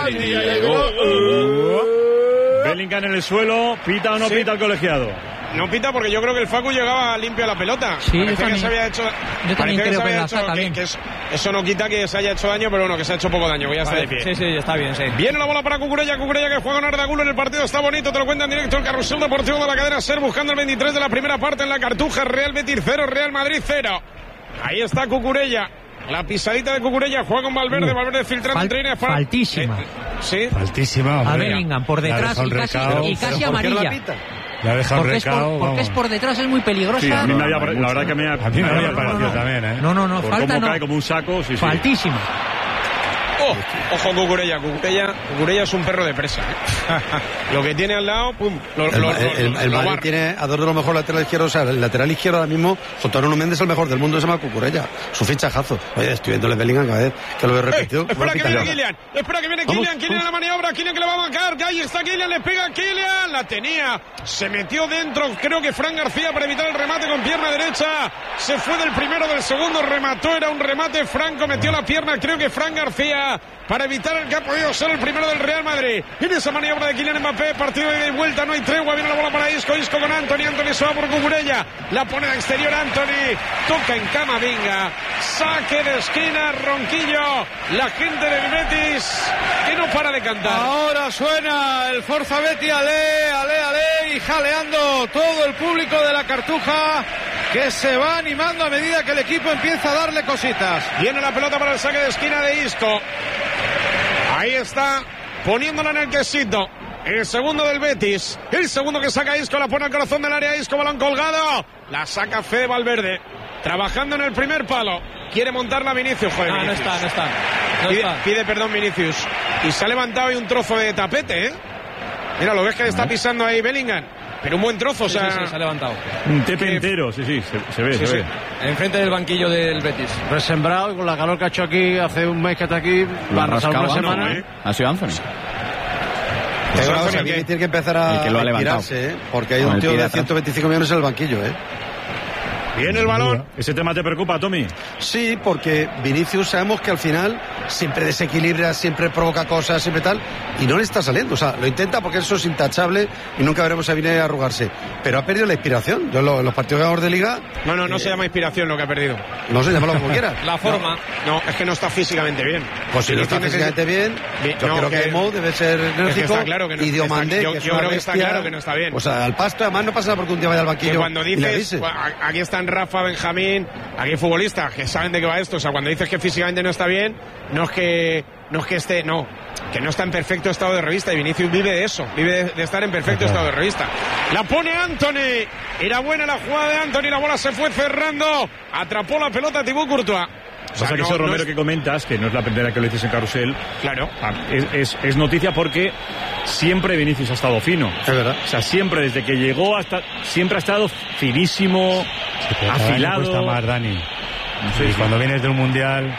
Bellingham en el suelo, ¿pita o no pita el colegiado? No pita porque yo creo que el Facu llegaba limpio a la pelota. Sí, parece que se había hecho. Yo también creo que hecho, eso no quita que se haya hecho daño, pero bueno, que se ha hecho poco daño, que ya está de pie. Sí, está bien, sí. Viene la bola para Cucurella que juega en Ardagulo en el partido, está bonito, te lo cuenta en directo el Carrusel Deportivo de la cadena SER, buscando el 23 de la primera parte en la Cartuja. Real Betis 0, Real Madrid 0. Ahí está Cucurella. La pisadita de Cucurella, juega con Valverde, Valverde filtrando entre líneas para... Faltísima. Sí. Faltísima. A Bellingham por detrás y casi amarilla. La deja porque es por detrás, es muy peligrosa. Sí, a mí la verdad que me había parecido también, ¿eh? No, por falta cómo no. cae como un saco, sí. Faltísima. Ojo Cucurella es un perro de presa, Lo que tiene al lado, pum. El Madrid tiene a dos de los mejores laterales izquierdos. O sea, el lateral izquierdo ahora mismo, junto a Nuno Méndez, el mejor del mundo, se llama Cucurella. Su fichajazo. Oye, estoy viéndole Bellingham cada vez que lo he repetido. Espera que viene Kylian. Kylian en la maniobra. Kylian que le va a marcar. Que ahí está Kylian, le pega a Kylian. La tenía. Se metió dentro. Creo que Fran García para evitar el remate con pierna derecha. Se fue del primero, del segundo. Remató. Era un remate. Franco metió la pierna. Creo que Fran García para evitar el que ha podido ser el primero del Real Madrid. En esa maniobra de Kylian Mbappé, partido de ida y vuelta, no hay tregua, viene la bola para Isco con Anthony se va por Cucurella, la pone de exterior Anthony, toca en Camavinga, saque de esquina, Ronquillo, la gente del Betis que no para de cantar. Ahora suena el Forza Betis, ale, y jaleando todo el público de la Cartuja, que se va animando a medida que el equipo empieza a darle cositas. Viene la pelota para el saque de esquina de Isco. Ahí está, poniéndola en el quesito. El segundo del Betis. El segundo que saca Isco, la pone al corazón del área. Isco, balón colgado. La saca Fede Valverde. Trabajando en el primer palo. Quiere montarla Vinicius. Joder, Vinicius. No está. Pide perdón Vinicius. Y se ha levantado ahí un trozo de tapete, Mira, lo ves que está pisando ahí Bellingham. Pero un buen trozo, o sea... Sí, se ha levantado. Un tepe entero, sí, se ve. Enfrente del banquillo del Betis. Resembrado, con la calor que ha hecho aquí, hace un mes que está aquí, va a arrasar una semana. Ha sido Anthony. Tiene que empezar a tirarse, porque hay un tío de 125 millones en el banquillo, Viene el balón. ¿Ese tema te preocupa, Tommy? Sí, porque Vinicius sabemos que al final siempre desequilibra, siempre provoca cosas, siempre tal, y no le está saliendo. O sea, lo intenta porque eso es intachable y nunca veremos a Vinicius arrugarse. Pero ha perdido la inspiración. Yo los partidos ganadores de Liga... No se llama inspiración lo que ha perdido. No sé, llámalo como quieras. La forma. No, es que no está físicamente bien. Pues si no está físicamente bien, yo creo que Mo debe ser enérgico. Está claro que no, y Diomandé, yo creo que está claro que no está bien. O sea, al pasto, además no pasa nada porque un día vaya al banquillo. Que cuando dices, aquí están Rafa, Benjamín, aquí hay futbolistas que saben de qué va esto. O sea, cuando dices que físicamente no está bien, que no está en perfecto estado de revista. Y Vinicius vive de eso, vive de estar en perfecto estado de revista. La pone Anthony. Era buena la jugada de Anthony, la bola se fue cerrando. Atrapó la pelota Thibaut Courtois. O sea, que eso, Romero, que comentas, que no es la primera que lo dices en Carrusel. Claro. Es noticia porque siempre Vinicius ha estado fino. Es verdad. O sea, siempre, desde que llegó siempre ha estado finísimo, afilado. Cuesta más, Dani. Sí, cuando vienes de un mundial,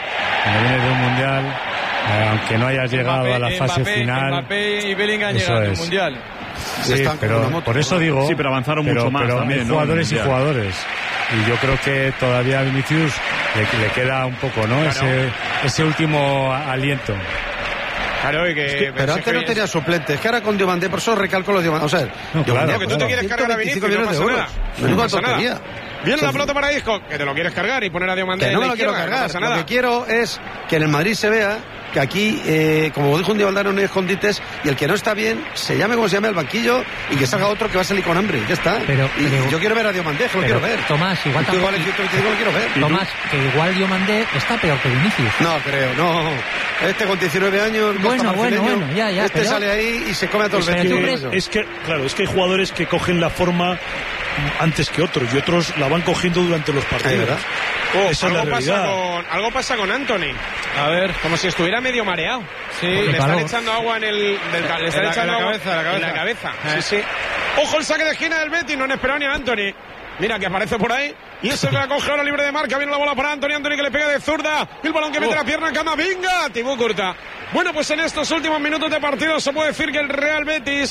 aunque no hayas llegado a la fase final. Mbappé y Bellingham llegaron al mundial. Sí, pero por eso digo. Sí, pero avanzaron mucho más también, ¿no? Jugadores y jugadores. Y yo creo que todavía a Vinicius le queda un poco, ¿no? Claro. Ese último aliento. Claro, pero antes no tenía suplentes, es que ahora con Diomandé, por eso recalco los Diomandé. O sea, que tú te quieres cargar a Vinicius, no pasa nada. Menuda tontería. Viene la pelota para Isco, que te lo quieres cargar y poner a Diomandé. Que no me lo quiero cargar, lo que quiero es que en el Madrid se vea que aquí, como dijo un Diomandé, no hay escondites, y el que no está bien, se llame como se llame al banquillo y que salga otro que va a salir con hambre, ya está. Pero yo quiero ver a Diomandé, lo quiero ver. Tomás, igual tampoco... lo quiero ver. Tomás, que igual Diomandé está peor que Vinicius. No creo, no. Este con 19 años, bueno, ya. Este sale ahí y se come a todos los vestidos. Es que hay jugadores que cogen la forma antes que otros y otros la van cogiendo durante los partidos. Esa es la realidad. Algo pasa con Anthony. A ver, como si estuviera medio mareado. Sí, le están echando agua en la cabeza. Sí. Ojo el saque de esquina del Betis, no han esperado ni a Anthony. Mira que aparece por ahí. Y ese que la coge ahora libre de marca. Viene la bola para Anthony que le pega de zurda. El balón que mete la pierna en Camavinga. Thibaut Courtois. Bueno, pues en estos últimos minutos de partido se puede decir que el Real Betis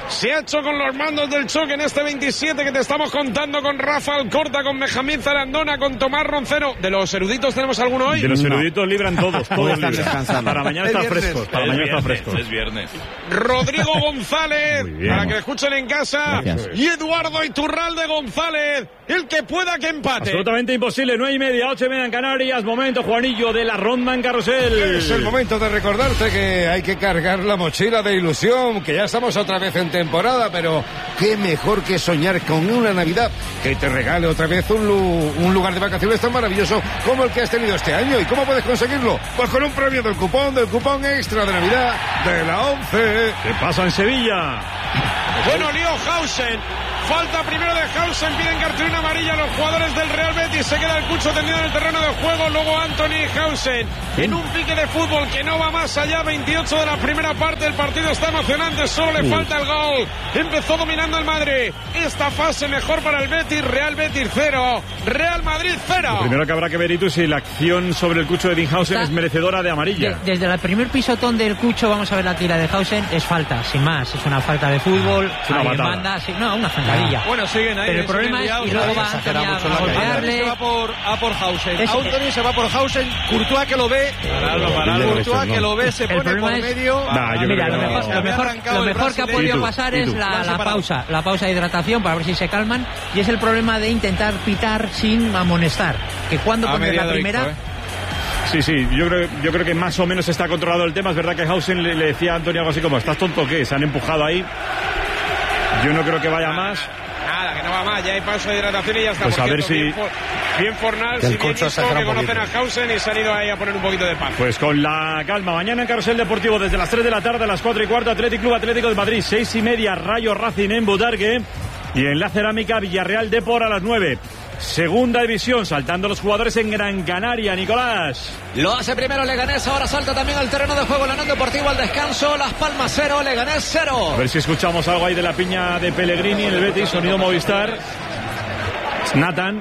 Se ha hecho con los mandos del choque en este 27 que te estamos contando con Rafa Alcorta, con Benjamín Zarandona, con Tomás Roncero. ¿De los eruditos tenemos alguno hoy? De los eruditos libran todos libran. Para mañana está fresco. Para mañana está fresco. Es viernes. Rodrigo González, para que lo escuchen en casa. Gracias. Y Eduardo Iturralde González, el que pueda que empate. Absolutamente imposible, 9:30, 8:30 en Canarias. Momento, Juanillo, de la ronda en carrusel. Es el momento de recordarte que hay que cargar la mochila de ilusión, que ya estamos otra vez en temporada, pero qué mejor que soñar con una Navidad que te regale otra vez un lugar de vacaciones tan maravilloso como el que has tenido este año. ¿Y cómo puedes conseguirlo? Pues con un premio del cupón extra de Navidad de la 11. ¿Qué pasa en Sevilla? Bueno, lío Hausen. Falta primero de Hausen, piden cartulina amarilla a los jugadores del Real Betis. Se queda el Cucho tendido en el terreno de juego. Luego Anthony Hausen en un pique de fútbol que no va más allá. 28 de la primera parte. El partido está emocionante. Solo le falta el gol. Empezó dominando el Madrid. Esta fase mejor para el Betis. Real Betis 0. Real Madrid 0. Lo primero que habrá que ver, Itu, si la acción sobre el Cucho de Dinhausen es merecedora de amarilla. Desde el primer pisotón del Cucho, vamos a ver la tira de Hausen. Es falta, sin más. Es una falta de fútbol. Es una patada. Una zancadilla. Bueno, siguen ahí. Pero el problema es y luego va Anthony a golpearle. Se va por Hausen. Anthony se va por Hausen. Courtois que lo ve. Courtois que lo ve, se pone por medio. Mira, lo mejor que ha podido pasar es la pausa. La pausa de hidratación para ver si se calman. Y es el problema de intentar pitar sin amonestar. Que cuando pones la primera... Sí, yo creo que más o menos está controlado el tema. Es verdad que Hausen le decía a Antonio algo así como: ¿estás tonto o qué? Se han empujado ahí. Yo no creo que vaya más. Nada, que no va más. Ya hay pausa de hidratación y ya está. Pues a ver si... Bien Fornals y bien Isco, que conocen a Hausen y se han ido ahí a poner un poquito de paz. Pues con la calma. Mañana en Carrusel Deportivo desde las 3 de la tarde a las 4:15, Athletic Club Atlético de Madrid. 6:30, Rayo Racing en Butarque. Y en la Cerámica, Villarreal Depor a las 9. Segunda división, saltando los jugadores en Gran Canaria, Nicolás. Lo hace primero Leganés, ahora salta también al terreno de juego el Unión Deportivo al descanso. Las Palmas 0, Leganés 0. A ver si escuchamos algo ahí de la piña de Pellegrini en el Betis, sonido Movistar. Nathan.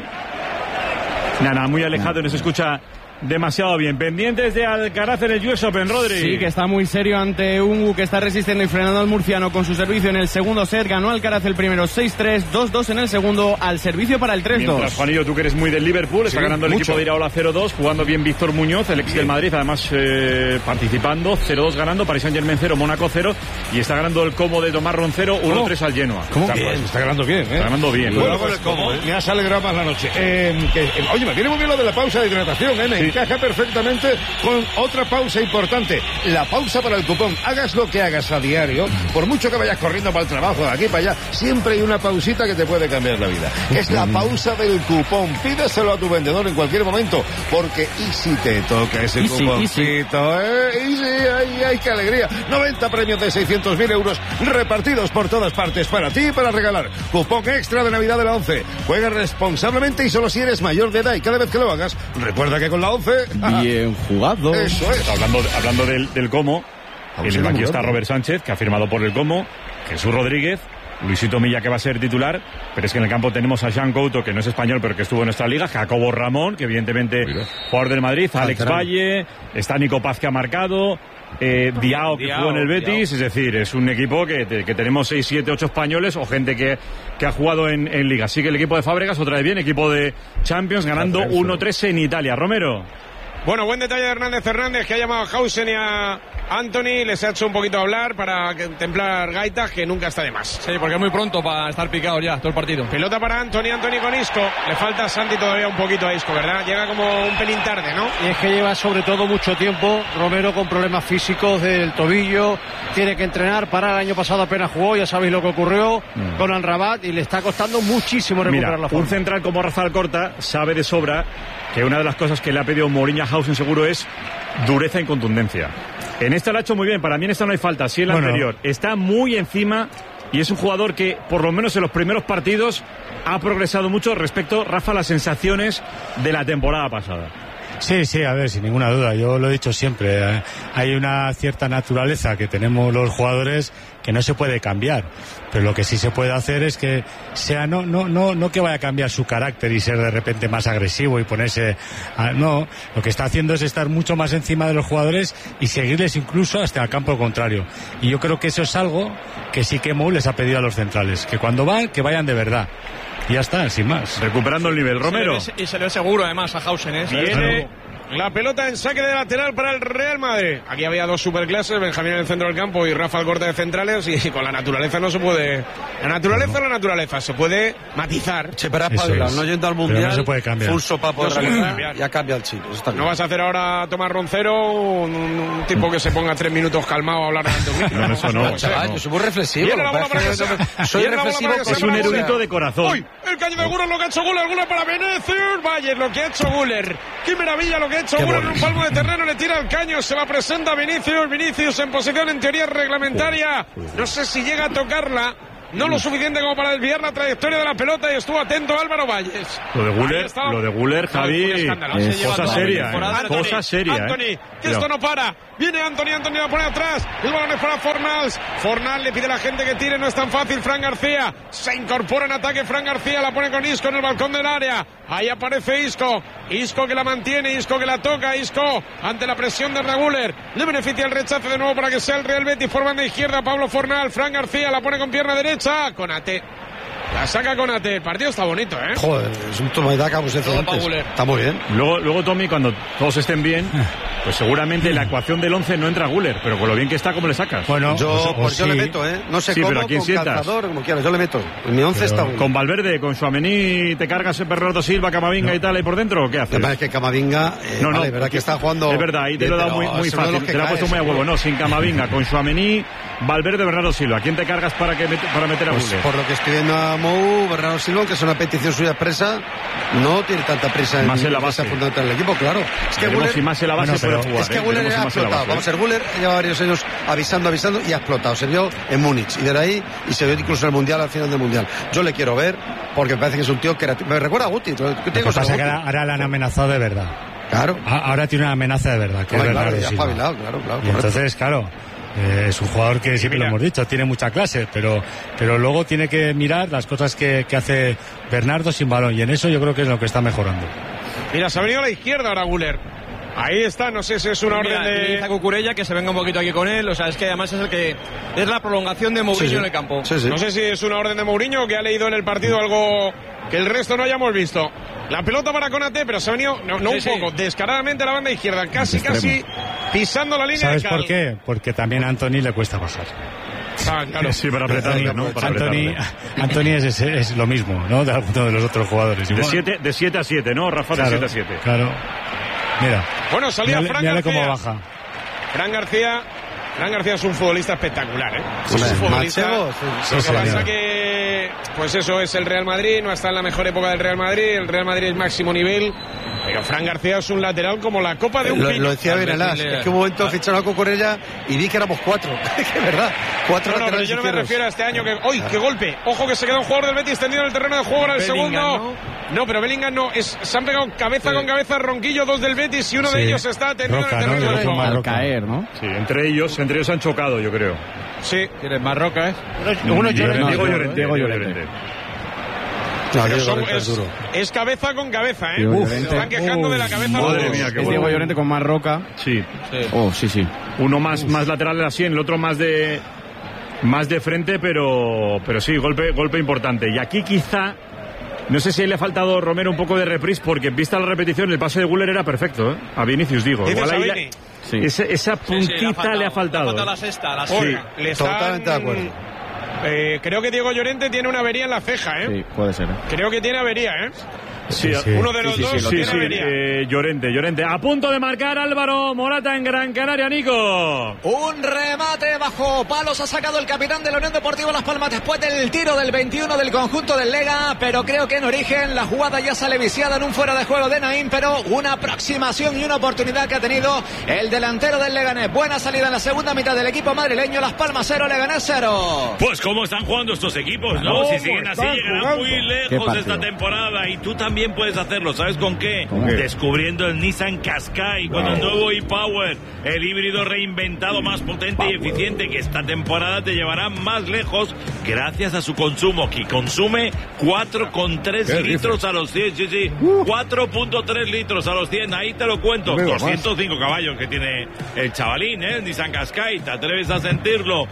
Nada, muy alejado, no se escucha demasiado bien. Pendientes de Alcaraz en el US Open, Rodri. Sí, que está muy serio ante Ungu, que está resistiendo y frenando al murciano con su servicio en el segundo set. Ganó Alcaraz el primero 6-3, 2-2 en el segundo, al servicio para el 3-2. Mientras, Juanillo, tú que eres muy del Liverpool, está ganando el equipo de Iraola 0-2, jugando bien Víctor Muñoz, el ex del Madrid, además participando, 0-2 ganando, Paris Saint-Germain 0, Mónaco 0, y está ganando el Como de Tomás Roncero 1-3 al Genoa. ¿Cómo? Bien, está ganando bien, Está ganando bien. Bueno, con el Como, me has alegrado más la noche. Oye, me viene muy bien lo de la pausa de hidratación, me encaja perfectamente con otra pausa importante, la pausa para el cupón. Hagas lo que hagas a diario, por mucho que vayas corriendo para el trabajo, de aquí para allá, siempre hay una pausita que te puede cambiar la vida. Es la pausa del cupón. Pídeselo a tu vendedor en cualquier momento, porque y si te toca ese cuponcito, ¡ay, qué alegría! 90 premios de 600.000 euros repartidos por todas partes para ti y para regalar. Cupón extra de Navidad de la 11. Juega responsablemente y solo si eres mayor de edad, y cada vez que lo hagas, recuerda que con la 11... Bien jugado. Eso es. Hablando del Como, en el banquillo está Robert Sánchez, que ha firmado por el Como, Jesús Rodríguez, Luisito Milla, que va a ser titular, pero es que en el campo tenemos a Jean Couto, que no es español, pero que estuvo en nuestra liga, Jacobo Ramón, que evidentemente jugador del Madrid, Alex Valle, está Nico Paz, que ha marcado, Diao, que jugó en el Betis, es decir, es un equipo que tenemos 6, 7, 8 españoles o gente que ha jugado en liga. Así que el equipo de Fábregas, otra vez bien, equipo de Champions, ganando 1-3 en Italia. Romero. Bueno, buen detalle de Hernández, que ha llamado a Hausen y a Anthony, les ha hecho un poquito hablar para templar gaitas, que nunca está de más. Sí, porque es muy pronto para estar picado ya todo el partido. Pelota para Anthony con Isco. Le falta a Santi todavía un poquito a Isco, ¿verdad? Llega como un pelín tarde, ¿no? Y es que lleva sobre todo mucho tiempo Romero con problemas físicos del tobillo, tiene que entrenar, para el año pasado apenas jugó, ya sabéis lo que ocurrió con Amrabat y le está costando muchísimo recuperar la forma. Un central como Rafa Alcorta sabe de sobra que una de las cosas que le ha pedido Mourinho a Hausen seguro es dureza y contundencia. En esta lo ha hecho muy bien, para mí en esta no hay falta, sí en la anterior. Está muy encima y es un jugador que, por lo menos en los primeros partidos, ha progresado mucho respecto, Rafa, a las sensaciones de la temporada pasada. Sí, a ver, sin ninguna duda, yo lo he dicho siempre, hay una cierta naturaleza que tenemos los jugadores que no se puede cambiar, pero lo que sí se puede hacer es que sea no que vaya a cambiar su carácter y ser de repente más agresivo y ponerse no, lo que está haciendo es estar mucho más encima de los jugadores y seguirles incluso hasta el campo contrario, y yo creo que eso es algo que sí que Mou les ha pedido a los centrales, que cuando van, que vayan de verdad. Y ya está, sin más. Recuperando el nivel, Romero. Y se le ve seguro además a Hausen, Viene la pelota en saque de lateral para el Real Madrid. Aquí había dos superclases, Benjamín en el centro del campo y Rafa al corte de centrales, y con la naturaleza no se puede. La naturaleza se puede matizar. Che, pero no yendo al mundial. No se puede cambiar. Full sopa por cambiar. Ya cambia el chip. No vas a hacer ahora a Tomás Roncero, un tipo que se ponga 3 minutos calmado a hablar de No, eso no. Chaval, yo soy muy reflexivo. Soy reflexivo. Es un erudito de corazón. ¡Uy! El caño de Guller, lo que ha hecho Guller para Vinicius. Vaya, lo que ha hecho Guller. ¡Qué maravilla lo que ha hecho Guller en un palmo de terreno! Le tira el caño, se la presenta Vinicius en posición en teoría reglamentaria. No sé si llega a tocarla. No lo suficiente como para desviar la trayectoria de la pelota, y estuvo atento Álvaro Valles. Lo de Guller, Javi, cosa seria. Cosa seria. Anthony, que esto no para. Viene Anthony la pone atrás. El balón es para Fornals. Fornals le pide a la gente que tire, no es tan fácil. Fran García se incorpora en ataque. Fran García la pone con Isco en el balcón del área. Ahí aparece Isco. Isco que la mantiene, Isco que la toca. Isco ante la presión de Guller. Le beneficia el rechace de nuevo para que sea el Real Betis por banda izquierda. Pablo Fornals. Fran García la pone con pierna derecha. Konate. La saca Konate. El partido está bonito, ¿eh? Joder, es un toma de daca, pues está muy bien. Luego, Tommy, cuando todos estén bien, pues seguramente la ecuación del 11 no entra Guller, pero con lo bien que está, ¿cómo le sacas? Bueno, yo le meto, ¿eh? No sé cómo, pero ¿a quién sientas? Calzador, como quieras, yo le meto. En mi 11 está bien. Con Valverde, con Tchouaméni, ¿te cargas el Bernardo Silva, Camavinga y tal ahí por dentro, o qué haces? Además es que Camavinga, vale, verdad que está jugando. Es verdad, ahí te lo he dado muy fácil, te lo he puesto muy a huevo. No, sin Camavinga, con Tchouaméni, Valverde, Bernardo Silva. ¿Quién te cargas para meter a Guller? Por lo que estoy viendo a Mou, Bernardo Silva, que es una petición suya expresa, no tiene tanta prisa más en la base fundamental del equipo, claro. Es que Guller, si más en la base puede jugar. Es que Guller ha explotado. Vamos a ver, Guller lleva varios años avisando y ha explotado. Se vio en Múnich y de ahí, y se vio incluso en el Mundial, al final del Mundial. Yo le quiero ver porque me parece que es un tío que me recuerda a Guti. Lo que pasa es que ahora le han amenazado de verdad. Claro. Ahora tiene una amenaza de verdad. Que claro, ya espabilado, claro. Y entonces, claro. Es un jugador que siempre lo hemos dicho, tiene mucha clase, pero luego tiene que mirar las cosas que hace Bernardo sin balón, y en eso yo creo que es lo que está mejorando. Mira, se ha venido a la izquierda ahora Guller. Ahí está, no sé si es una orden de Iza Cucurella, que se venga un poquito aquí con él. O sea, es que además es el que es la prolongación de Mourinho en el campo. No sé si es una orden de Mourinho o que ha leído en el partido algo que el resto no hayamos visto. La pelota para Konate, pero se ha venido un poco descaradamente a la banda izquierda, casi pisando la línea. ¿Sabes de cal. por qué? Porque también a Anthony le cuesta bajar. Claro. Sí, para apretarle, ¿no? Anthony es lo mismo, ¿no? De alguno de los otros jugadores. De 7 a 7, ¿no, Rafa? Claro, de 7 a 7. Claro. Mira. Bueno, salía Fran García. Cómo baja. Fran García es un futbolista espectacular, ¿eh? Es un futbolista. Lo que pasa que, pues eso es el Real Madrid, no está en la mejor época del Real Madrid. El Real Madrid es máximo nivel. Pero Fran García es un lateral como la copa de un pino. Lo decía Benalás, es que un momento ficharon a Cucurella y vi que éramos 4. Que verdad, 4 laterales. Pero yo no me refiero a este año que... ¡Uy, qué golpe! Ojo que se queda un jugador del Betis tendido en el terreno de juego en el segundo. No, pero Bellingham no. Se han pegado cabeza con cabeza Ronquillo, 2 del Betis, y uno de ellos está tendido en el terreno de juego. Al caer, ¿no? Sí, entre ellos han chocado, yo creo. Sí. ¿Tienes Marroca, Uno Diego Llorente. Es cabeza con cabeza, ¿eh? Se están quejando de la cabeza. Madre mía, es Diego Llorente con Marroca. Sí. Sí. Uno más lateral así, el otro más de frente, pero sí, golpe importante. Y aquí quizá, no sé si le ha faltado Romero un poco de reprise, porque vista la repetición, el pase de Guller era perfecto, ¿eh? A Vinicius, digo. Igual ahí esa puntita le ha faltado. Le ha faltado la sexta. Totalmente de acuerdo. Creo que Diego Llorente tiene una avería en la ceja, ¿eh? Sí, puede ser. Creo que tiene avería, ¿eh? Sí. Uno de los dos tiene avería. Llorente. A punto de marcar Álvaro Morata en Gran Canaria, Nico. Un remate bajo palos ha sacado el capitán de la Unión Deportiva Las Palmas después del tiro del 21 del conjunto del Lega, pero creo que en origen la jugada ya sale viciada en un fuera de juego de Naín, pero una aproximación y una oportunidad que ha tenido el delantero del Leganés. Buena salida en la segunda mitad del equipo madrileño. Las Palmas 0, Leganés 0. Pues cómo están jugando estos equipos, ¿no? Si siguen así llegarán muy lejos esta temporada, y tú también también puedes hacerlo. ¿Sabes con qué? Descubriendo el Nissan Qashqai con el nuevo e-Power, el híbrido reinventado más potente y eficiente, que esta temporada te llevará más lejos gracias a su consumo, que consume 4,3 litros a los 100. Sí, 4,3 litros a los 100. Ahí te lo cuento. 205 caballos que tiene el chavalín, el Nissan Qashqai. ¿Te atreves a sentirlo?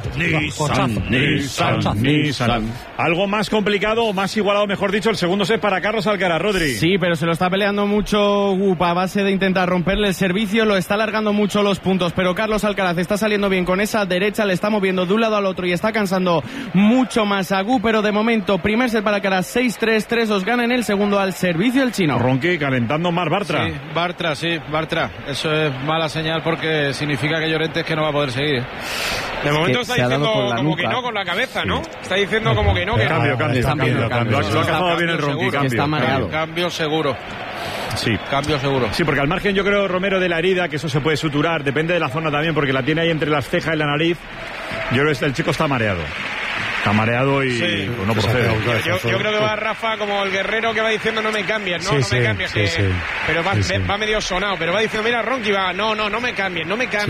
Nissan. Algo más complicado o más igualado, mejor dicho, el segundo set para Carlos Alcaraz, Rodri. Sí, pero se lo está peleando mucho Gupa a base de intentar romperle el servicio, lo está alargando mucho los puntos, pero Carlos Alcaraz está saliendo bien con esa derecha, le está moviendo de un lado al otro y está cansando mucho más a Gu, pero de momento, primer set para Alcaraz, 6-3, 3-2, gana en el segundo al servicio el chino. Ronqui calentando más Bartra. Bartra. Eso es mala señal porque significa que Llorente que no va a poder seguir. De momento está diciendo como que no con la cabeza, ¿no? Está diciendo como que no. Cambio. Lo ha cazado bien el Ronqui, cambio. Está mareado. Cambio seguro. Sí. Cambio seguro. Sí, porque al margen yo creo, Romero, de la herida, que eso se puede suturar, depende de la zona también, porque la tiene ahí entre las cejas y la nariz. Yo creo que el chico está mareado. Está mareado y pues no procede. Yo creo que va Rafa como el guerrero que va diciendo no me cambies, no me cambies. Pero va medio sonado, pero va diciendo, mira, Ronqui va, no me cambies.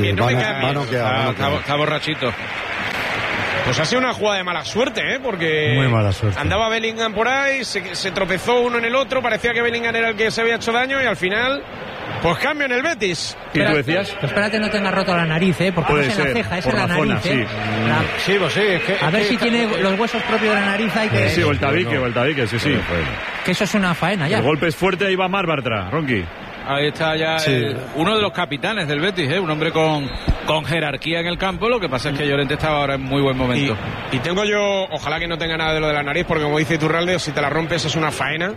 Está borrachito. Pues ha sido una jugada de mala suerte, porque muy mala suerte. Andaba Bellingham por ahí, se tropezó uno en el otro, parecía que Bellingham era el que se había hecho daño y al final, pues cambio en el Betis. ¿Y tú decías? Pues espérate no tenga roto la nariz, porque puede no es en la ceja, es en la nariz. Sí, a ver si tiene los huesos propios de la nariz ahí que... Sí, o el tabique, sí. Que eso es una faena ya. El golpe es fuerte, ahí va Mar Bartra, Ronqui. Ahí está ya uno de los capitanes del Betis, un hombre con jerarquía en el campo. Lo que pasa es que Llorente estaba ahora en muy buen momento. Y tengo yo, ojalá que no tenga nada de lo de la nariz, porque como dice Iturralde, si te la rompes es una faena.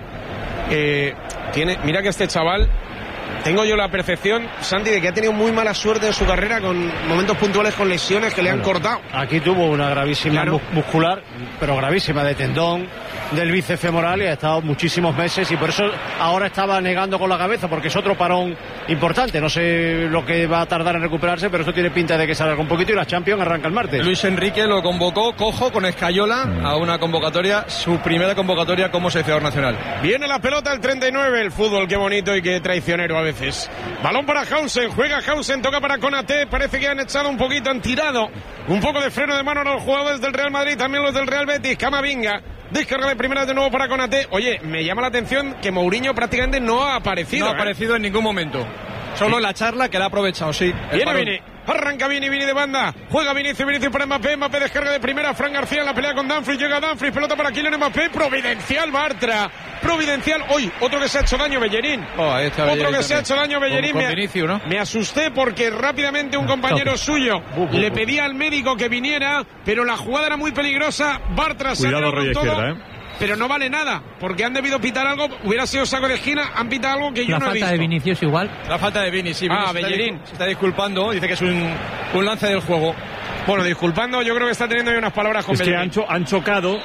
Mira que este chaval, tengo yo la percepción, Santi, de que ha tenido muy mala suerte en su carrera con momentos puntuales con lesiones que le han cortado. Aquí tuvo una gravísima muscular, pero gravísima, de tendón del bíceps femoral, y ha estado muchísimos meses, y por eso ahora estaba negando con la cabeza, porque es otro parón importante. No sé lo que va a tardar en recuperarse, pero eso tiene pinta de que se alarga un poquito, y la Champions arranca el martes. Luis Enrique lo convocó cojo con Escayola a una convocatoria, su primera convocatoria como seleccionador nacional. Viene la pelota el 39, el fútbol, qué bonito y qué traicionero a veces. Balón para Hausen, juega Hausen, toca para Konaté, parece que han echado un poquito, han tirado un poco de freno de mano a los jugadores del Real Madrid, también los del Real Betis. Camavinga, descarga de primera de nuevo para Konaté. Oye, me llama la atención que Mourinho prácticamente no ha aparecido. No ha aparecido en ningún momento. Solo en la charla, que la ha aprovechado, sí. Viene. Arranca Vini de banda. Juega Vinicius para Mbappé. Mbappé descarga de primera. Fran García en la pelea con Dumfries. Llega Dumfries. Pelota para Kylian Mbappé. Providencial Bartra. Providencial. Hoy, otro que se ha hecho daño, Bellerín. Otro que se ha hecho daño, Bellerín. Con Vinicius, ¿no? Me asusté porque rápidamente un compañero suyo le pedía al médico que viniera, pero la jugada era muy peligrosa. Bartra se ha Cuidado, Roya izquierda, pero no vale nada, porque han debido pitar algo, hubiera sido saco de esquina, han pitado algo que yo no he visto. La falta de Vinicius igual. La falta de Vini, sí. Bellerín se está disculpando, dice que es un lance del juego. Bueno, disculpando, yo creo que está teniendo ahí unas palabras con Bellerín. Es que han chocado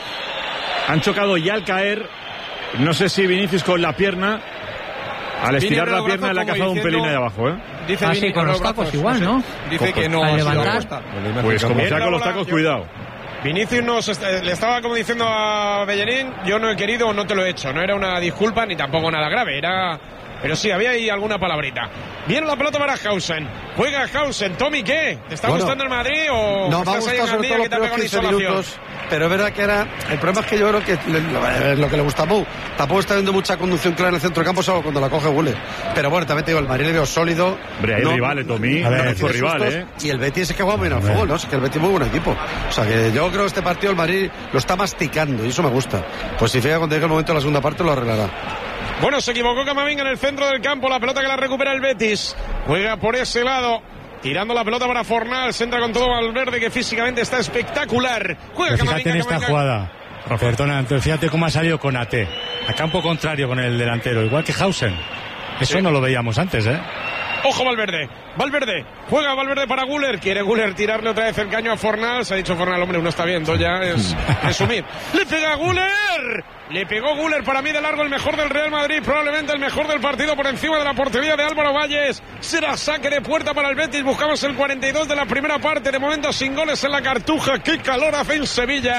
y al caer, no sé si Vinicius con la pierna, al estirar la pierna le ha cazado un pelín ahí abajo, Dice Vini, con los tacos igual, ¿no? Dice que no. Al levantar. Pues como sea con los tacos, cuidado. Vinicius le estaba como diciendo a Bellerín, yo no he querido o no te lo he hecho. No era una disculpa ni tampoco nada grave, pero sí, había ahí alguna palabrita. Viene la pelota para Hausen. Juega Hausen. Tommy, ¿qué? ¿Te está gustando el Madrid o no, estás ahí en el día que te ha pegado en isolación? Pero es verdad que el problema es que yo creo que lo que le gusta a Mou, tampoco está viendo mucha conducción clara en el centro del campo, salvo cuando la coge Guller. Pero bueno, también te digo, el Madrid le veo sólido. Hombre, hay rivales, Tommy. A ver, es rival, Y el Betis es que juega muy bien al fútbol, ¿no? Es que el Betis es muy buen equipo. O sea, que yo creo que este partido el Madrid lo está masticando y eso me gusta. Pues si fija cuando llegue el momento de la segunda parte lo arreglará. Bueno, se equivocó Camavinga en el centro del campo, la pelota que la recupera el Betis. Juega por ese lado, tirando la pelota para Fornals, entra con todo Valverde, que físicamente está espectacular. Juega Camavinga. Fíjate en esta jugada, Perdona, fíjate cómo ha salido Konaté, a campo contrario con el delantero, igual que Hausen. Eso no lo veíamos antes, Ojo Valverde, juega Valverde para Guller, quiere Guller tirarle otra vez el caño a Fornals, ha dicho Fornals, hombre, uno está viendo ya, es resumir. ¡Le pega Guller! Le pegó Guller, para mí de largo el mejor del Real Madrid, probablemente el mejor del partido por encima de la portería de Álvaro Valles. Será saque de puerta para el Betis, buscamos el 42 de la primera parte, de momento sin goles en la Cartuja. ¡Qué calor hace en Sevilla!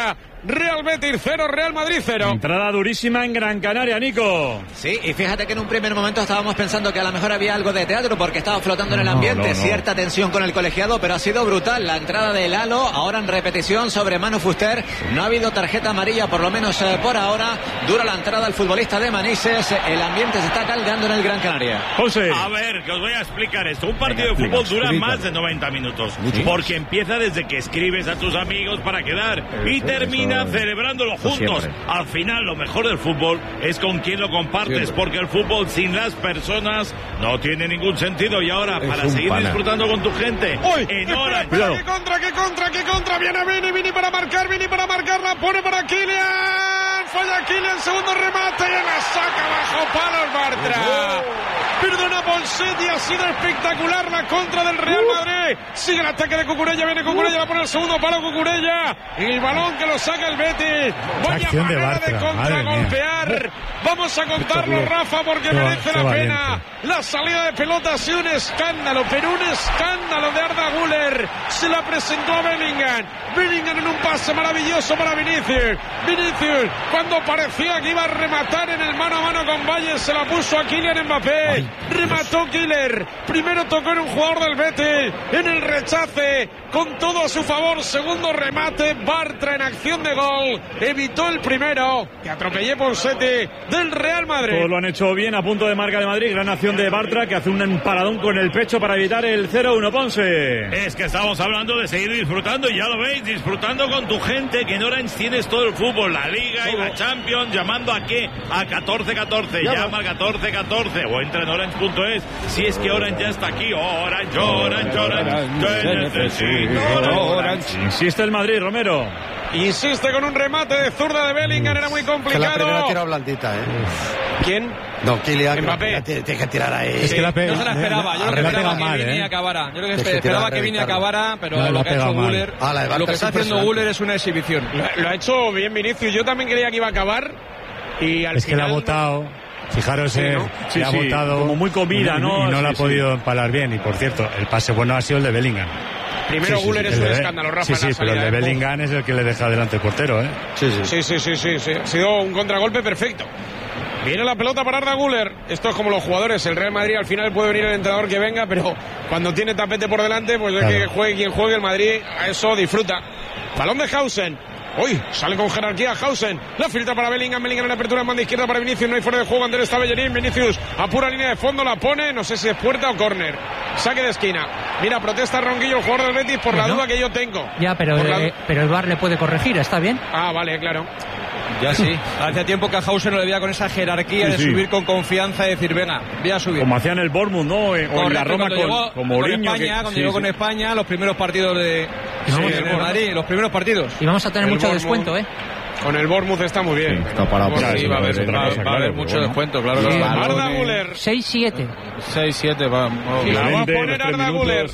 Real Betis 0, Real Madrid 0. Entrada durísima en Gran Canaria, Nico. Sí, y fíjate que en un primer momento estábamos pensando que a lo mejor había algo de teatro porque estaba flotando en el ambiente, cierta tensión con el colegiado, pero ha sido brutal la entrada de Lalo, ahora en repetición sobre Manu Fuster. No ha habido tarjeta amarilla, por lo menos por ahora. Dura la entrada al futbolista de Manises. El ambiente se está caldeando en el Gran Canaria. José. A ver, que os voy a explicar esto. Un partido de fútbol dura más de 90 minutos. Porque empieza desde que escribes a tus amigos para quedar y termina celebrándolo juntos. Al final, lo mejor del fútbol es con quien lo compartes, porque el fútbol sin las personas no tiene ningún sentido. Y ahora, para seguir disfrutando con tu gente, en hora. ¡Qué contra! Viene Vini para marcar, la pone para Kylian. Falla Kylian, segundo remate y la saca bajo palos Bartra. Perdona Ponseti, ha sido espectacular la contra del Real Madrid. Sigue el ataque de Cucurella, viene Cucurella, la pone el segundo palo Cucurella. Y el balón que lo saca el Betis. Vaya manera de contragolpear. Vamos a contarlo, Rafa, porque merece la pena. La salida de pelota ha sido un escándalo, pero un escándalo de Arda Güler. Se la presentó a Bellingham. Bellingham en un pase maravilloso para Vinicius. Vinicius, cuando parecía que iba a rematar en el mano a mano con Valles, se la puso a Kylian Mbappé. Remató Killer. Primero tocó en un jugador del Betis. En el rechace, con todo a su favor. Segundo remate, Bartra en acción de gol. Evitó el primero. Que atropellé Ponseti del Real Madrid. Todos lo han hecho bien, a punto de marca de Madrid. Gran acción de Bartra, que hace un paradón con el pecho para evitar el 0-1. Ponce. Es que estamos hablando de seguir disfrutando, y ya lo veis, disfrutando con tu gente, que en Orange tienes todo el fútbol, la Liga y la Champions. ¿Llamando a qué? A 1414. Llama al 1414 o entra en orange.es. Si es que Orange ya está aquí. Orange. Yo necesito Orange. Insiste el Madrid, Romero. Insiste con un remate de zurda de Bellingham, era muy complicado. La primera tira blandita, ¿Quién? No, Kylian Mbappé. Tiene que tirar ahí. Es que no se la esperaba. Yo creo que esperaba que Vini acabara. Yo creo que esperaba que Vini acabara, pero lo que ha hecho Güler, lo que está haciendo Güler es una exhibición. Lo ha hecho bien Vinicius. Yo también creía que iba a acabar y al final... que la ha botado. Fijaros, ha botado como muy comida, ¿no? Y no la ha podido empalar bien. Y por cierto, el pase bueno ha sido el de Bellingham. Primero Güler es un escándalo, Rafa. Sí, pero el de Bellingham es el que le deja delante el portero, ¿eh? Sí. Ha sido un contragolpe perfecto. Viene la pelota para Arda Güler. Esto es como los jugadores. El Real Madrid al final puede venir el entrenador que venga, pero cuando tiene tapete por delante, pues es que juegue quien juegue. El Madrid a eso disfruta. Balón de Hausen. Sale con jerarquía Hausen. La filtra para Bellingham en la apertura en banda izquierda para Vinicius. No hay fuera de juego. Andrés está Bellerín. Vinicius a pura línea de fondo la pone. No sé si es puerta o córner. Saque de esquina. Mira, protesta Ronquillo, el jugador del Betis, por la duda que yo tengo. Ya, pero el VAR le puede corregir. ¿Está bien? Ah, vale, claro. Ya sí. Hace tiempo que a Hausen no le veía con esa jerarquía de subir con confianza y decir, venga, voy a subir. Como hacían el Bournemouth, ¿no? O en la Roma con Mourinho. Cuando llegó con España, los primeros partidos de Madrid, los primeros partidos. Y vamos a tener mucho descuento, ¿eh? Con el Bournemouth está muy bien. Está parado. Sí, va a haber mucho descuento, claro. Arda Güler. 6-7. 6-7, va. La va a poner Arda Güler.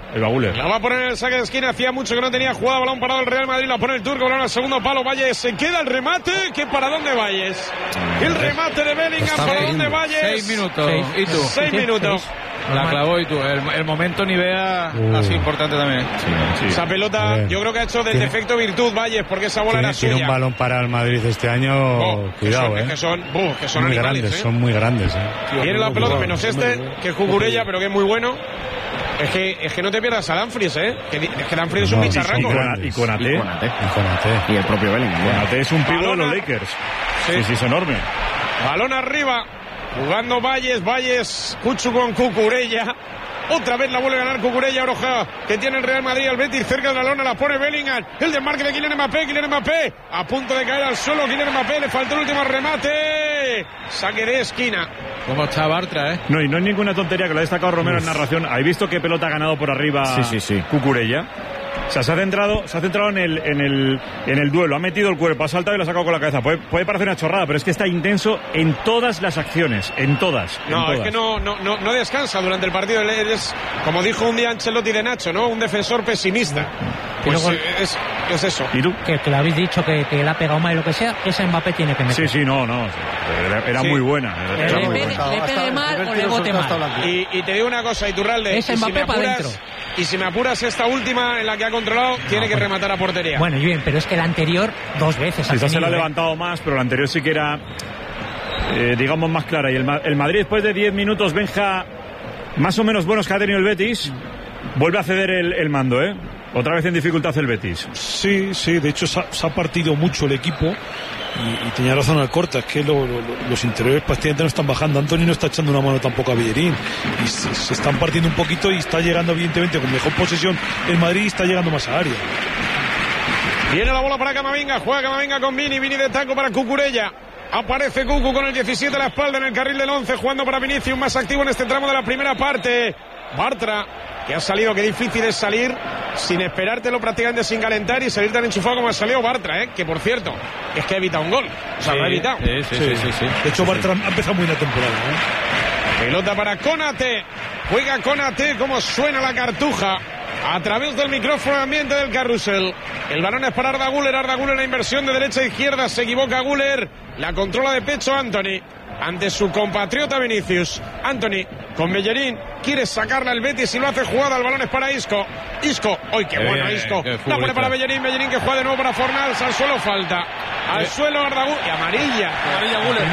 La va a poner en el saque de esquina. Hacía mucho que no tenía jugada. Balón parado el Real Madrid. La pone el turco. Balón al segundo palo. Valles. Se queda el remate. ¿Qué para dónde Valles? El remate de Bellingham. ¿Para dónde Valles? 6 minutos. ¿Y tú? 6 minutos. La clavó y tú. El momento Nivea ha sido importante también. Esa pelota yo creo que ha hecho de defecto virtud Valles, porque esa bola era suya. Tiene un balón para el Madrid este año. Cuidado, que son muy animales, grandes, son muy grandes. Tiene la pelota menos que es Cucurella, pero que es muy bueno. Es que no te pierdas a Dumfries, ¿eh? Es que Dumfries es un bicharraco. Y Konaté. Y el propio Bellingham. Konaté es un pivo de los Lakers. Sí, es enorme. Balón arriba. Jugando Valles, Cuchu con Cucurella. Otra vez la vuelve a ganar Cucurella, Oroja, que tiene el Real Madrid al Betis cerca de la lona, la pone Bellingham. El desmarque de Kylian Mbappé, a punto de caer al suelo. Kylian Mbappé, le faltó el último remate. Saque de esquina. ¿Cómo está Bartra, No, y no es ninguna tontería, que lo ha destacado Romero en narración. ¿Habéis visto qué pelota ha ganado por arriba Cucurella? O sea, se ha centrado en el duelo, ha metido el cuerpo, ha saltado y lo ha sacado con la cabeza. Puede parecer una chorrada, pero es que está intenso en todas las acciones, en todas. Es que no descansa durante el partido. Es, como dijo un día Ancelotti de Nacho, ¿no? Un defensor pesimista. Pues es eso. ¿Y tú? Que le habéis dicho que le ha pegado mal y lo que sea, ese Mbappé tiene que meter. Sí, era muy buena. Le pegue mal o le bote mal. Y te digo una cosa, Iturralde. Ese Mbappé para adentro. y si me apuras esta última en la que ha controlado, tiene que rematar a portería. Bueno, bien, pero es que la anterior 2 veces. Quizás se la ha levantado más, pero la anterior sí que era, digamos, más clara. Y el Madrid, después de 10 minutos, Benja, más o menos buenos que ha tenido el Betis, vuelve a ceder el mando, ¿eh? Otra vez en dificultad el Betis. Sí, de hecho se ha partido mucho el equipo y tenía razón Alcorta, es que los interiores prácticamente no están bajando. Anthony no está echando una mano tampoco a Bellerín y se están partiendo un poquito y está llegando evidentemente con mejor posesión el Madrid y está llegando más a área. Viene la bola para Camavinga, juega Camavinga con Vini de taco para Cucurella. Aparece Cucu con el 17 a la espalda en el carril del 11, jugando para Vinicius, más activo en este tramo de la primera parte. Bartra, que ha salido, qué difícil es salir sin esperártelo, prácticamente sin calentar y salir tan enchufado como ha salido Bartra, que por cierto, es que ha evitado un gol. O sea, lo ha evitado. Sí. De hecho, Bartra ha empezado muy la temporada. Pelota para Konate. Juega Konate, como suena la cartuja a través del micrófono ambiente del carrusel. El balón es para Arda Güler. Arda Güler, la inversión de derecha a izquierda. Se equivoca Güler. La controla de pecho Anthony ante su compatriota Vinicius. Anthony con Bellerín, quiere sacarla el Betis y lo hace jugada. El balón es para Isco. ¡Uy, qué bueno Isco! La pone para Bellerín que juega de nuevo para Fornals. Al suelo falta. Al suelo Arda Güler. Y amarilla Güler.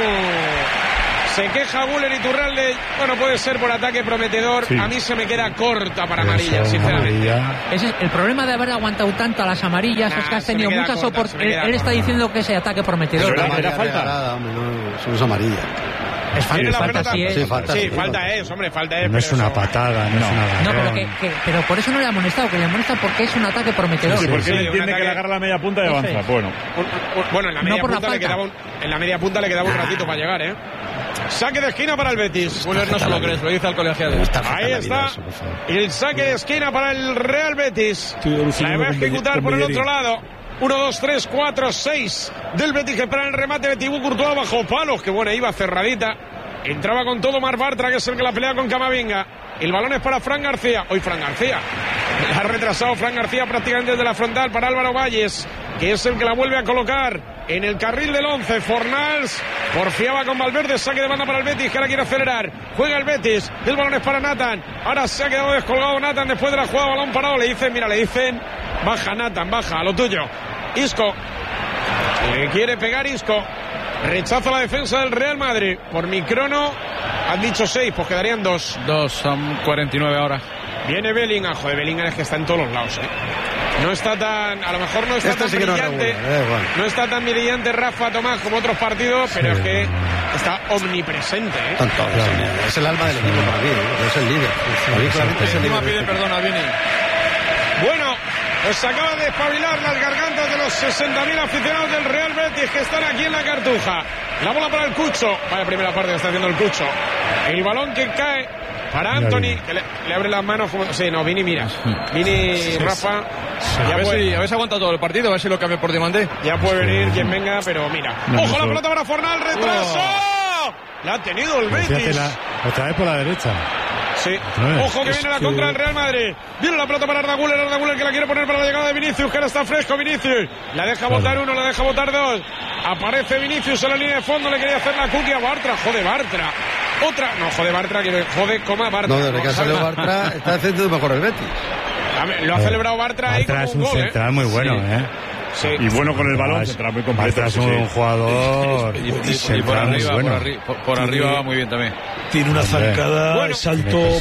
Se queja Güler y Turralde. Bueno, puede ser por ataque prometedor. Sí. A mí se me queda corta para amarilla, sinceramente. Ese es el problema de haber aguantado tanto a las amarillas, es que has tenido muchas oportunidades. Él está diciendo que ese ataque prometedor. Era falta. Eso no es amarilla. Es falta, falta es, hombre, falta es. No es una patada, no es una No, pero por eso no le ha amonestado, que le amonesta porque es un ataque prometedor. Sí, porque él entiende que le agarra la media punta y avanza. Bueno, en la media punta le quedaba un ratito para llegar, Saque de esquina para el Betis. Güler no se lo crees, lo dice al colegiado. Ahí está. Y el saque de esquina para el Real Betis. La va a ejecutar por el otro lado. 1, 2, 3, 4, 6 del Betis que espera el remate de Thibaut Courtois bajo palos. Que buena, iba cerradita. Entraba con todo Marc Bartra, que es el que la pelea con Camavinga. El balón es para Fran García. Hoy Fran García. Ha retrasado Fran García prácticamente desde la frontal para Álvaro Valles, que es el que la vuelve a colocar en el carril del 11. Fornals porfiaba con Valverde. Saque de banda para el Betis, que ahora quiere acelerar. Juega el Betis. El balón es para Nathan. Ahora se ha quedado descolgado Nathan después de la jugada. Balón parado. Le dicen, baja Nathan, baja, a lo tuyo. Isco. Le quiere pegar Isco. Rechaza la defensa del Real Madrid. Por mi crono han dicho 6, pues quedarían 2. 2, son 49 ahora. Viene Bellingham. Joder, Bellingham es que está en todos los lados, No está tan, a lo mejor no está tan brillante. No está tan brillante Rafa Tomás como otros partidos, pero es que está omnipresente, Es el alma del equipo para mí, es el líder. Pide perdón a Vini. Bueno, pues se acaba de espabilar las gargantas de los 60.000 aficionados del Real Betis que están aquí en la Cartuja. La bola para el Cucho. Vaya primera parte que está haciendo el Cucho. El balón que cae para Anthony, que le abre las manos como... Sí, no, Vini, mira. Vini, Rafa... A ver si aguanta todo el partido, a ver si lo cambia por diamante. Ya puede venir quien venga, pero mira. ¡Ojo, la pelota para Fornal! ¡Retraso! La ha tenido el Betis. Otra vez por la derecha. Sí. Ojo que viene la contra del Real Madrid. Viene la pelota para Arda Güler que la quiere poner para la llegada de Vinicius, que ahora está fresco Vinicius. La deja botar 1, la deja botar 2. Aparece Vinicius en la línea de fondo, le quería hacer la cookie a Bartra. Joder, Bartra. Otra. No, joder, Bartra, Bartra. No, desde que ha salido Bartra está haciendo mejor el Betis. Lo ha celebrado Bartra ahí como un gol. Es un central muy bueno, Sí. Y bueno con el balón, central muy completo. Es un jugador y por arriba, bueno. por arriba va muy bien también. Tiene una zancada, salto.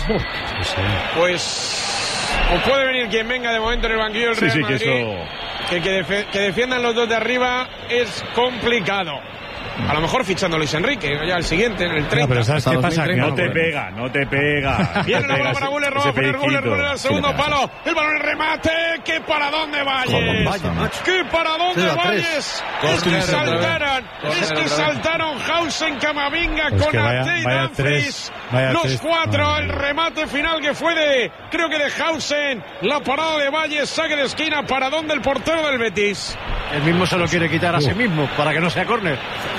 Pues puede venir quien venga de momento en el banquillo del Real Madrid. Que defiendan los dos de arriba es complicado. A lo mejor fichando a Luis Enrique, ya el siguiente, en el 30. No, pero ¿sabes qué pasa? No te pega. Viene la bola para Güler, lo va a poner Güler al segundo palo. El balón, el remate. ¿Qué para dónde Valles? ¿Qué para dónde Valles? Es que saltaron Hausen, Camavinga, Konate y Dumfries. Los 4, el remate final que fue creo que de Hausen. La parada de Valles, saque de esquina. ¿Para dónde el portero del Betis? El mismo se lo quiere quitar a sí mismo, para que no sea córner.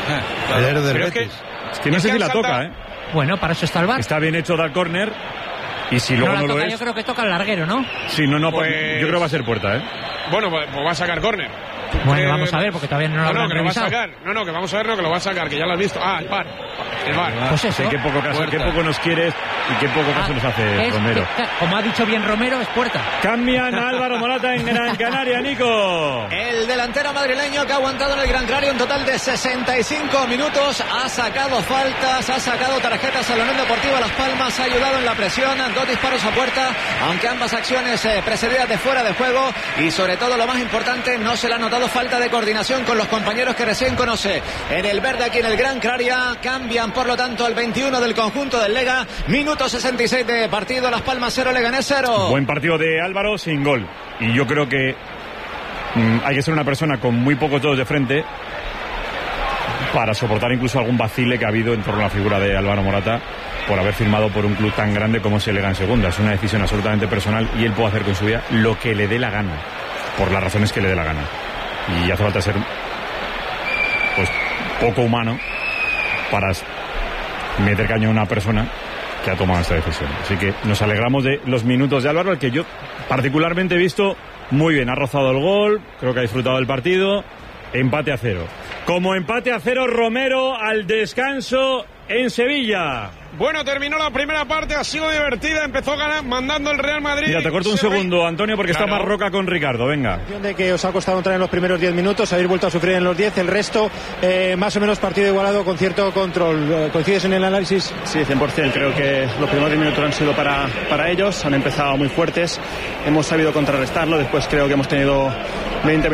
Es que no sé si la toca, Bueno, para eso está el VAR. Está bien hecho dar córner. Y si luego no lo es... Yo creo que toca el larguero, ¿no? Sí, pues yo creo que va a ser puerta, Bueno, pues va a sacar córner. Bueno, vamos a ver, porque todavía no lo habrán revisado. Que va a sacar. No, que vamos a ver, que lo va a sacar, que ya lo has visto. El VAR. Pues eso. Qué poco nos quieres y qué poco caso nos hace Romero. Como ha dicho bien Romero, es puerta. Cambian a Álvaro Morata en Gran Canaria, Nico. El delantero madrileño que ha aguantado en el Gran Canaria un total de 65 minutos. Ha sacado faltas, ha sacado tarjetas a la Unión Deportiva Las Palmas, ha ayudado en la presión, 2 disparos a puerta, aunque ambas acciones precedidas de fuera de juego, y sobre todo lo más importante, no se le ha notado falta de coordinación con los compañeros que recién conoce. En el verde aquí en el Gran Canaria cambian por lo tanto el 21 del conjunto del Lega. Minuto 66 de partido, Las Palmas 0, Leganés 0. Buen partido de Álvaro sin gol, y yo creo que hay que ser una persona con muy pocos dedos de frente para soportar incluso algún vacile que ha habido en torno a la figura de Álvaro Morata por haber firmado por un club tan grande como es el Lega en segunda. Es una decisión absolutamente personal y él puede hacer con su vida lo que le dé la gana, por las razones que le dé la gana, y hace falta ser pues poco humano para meter caño a una persona que ha tomado esta decisión. Así que nos alegramos de los minutos de Álvaro, al que yo particularmente he visto muy bien. Ha rozado el gol, creo que ha disfrutado del partido. Empate a 0. Como empate a 0, Romero al descanso en Sevilla. Bueno, terminó la primera parte, ha sido divertida, empezó mandando el Real Madrid. Mira, te corto un segundo, Antonio, porque está Marroca con Ricardo, venga. De que os ha costado entrar en los primeros 10 minutos, habéis vuelto a sufrir en los 10, el resto más o menos partido igualado con cierto control. ¿Coincides en el análisis? Sí, 100%, creo que los primeros 10 minutos han sido para ellos, han empezado muy fuertes, hemos sabido contrarrestarlo, después creo que hemos tenido 20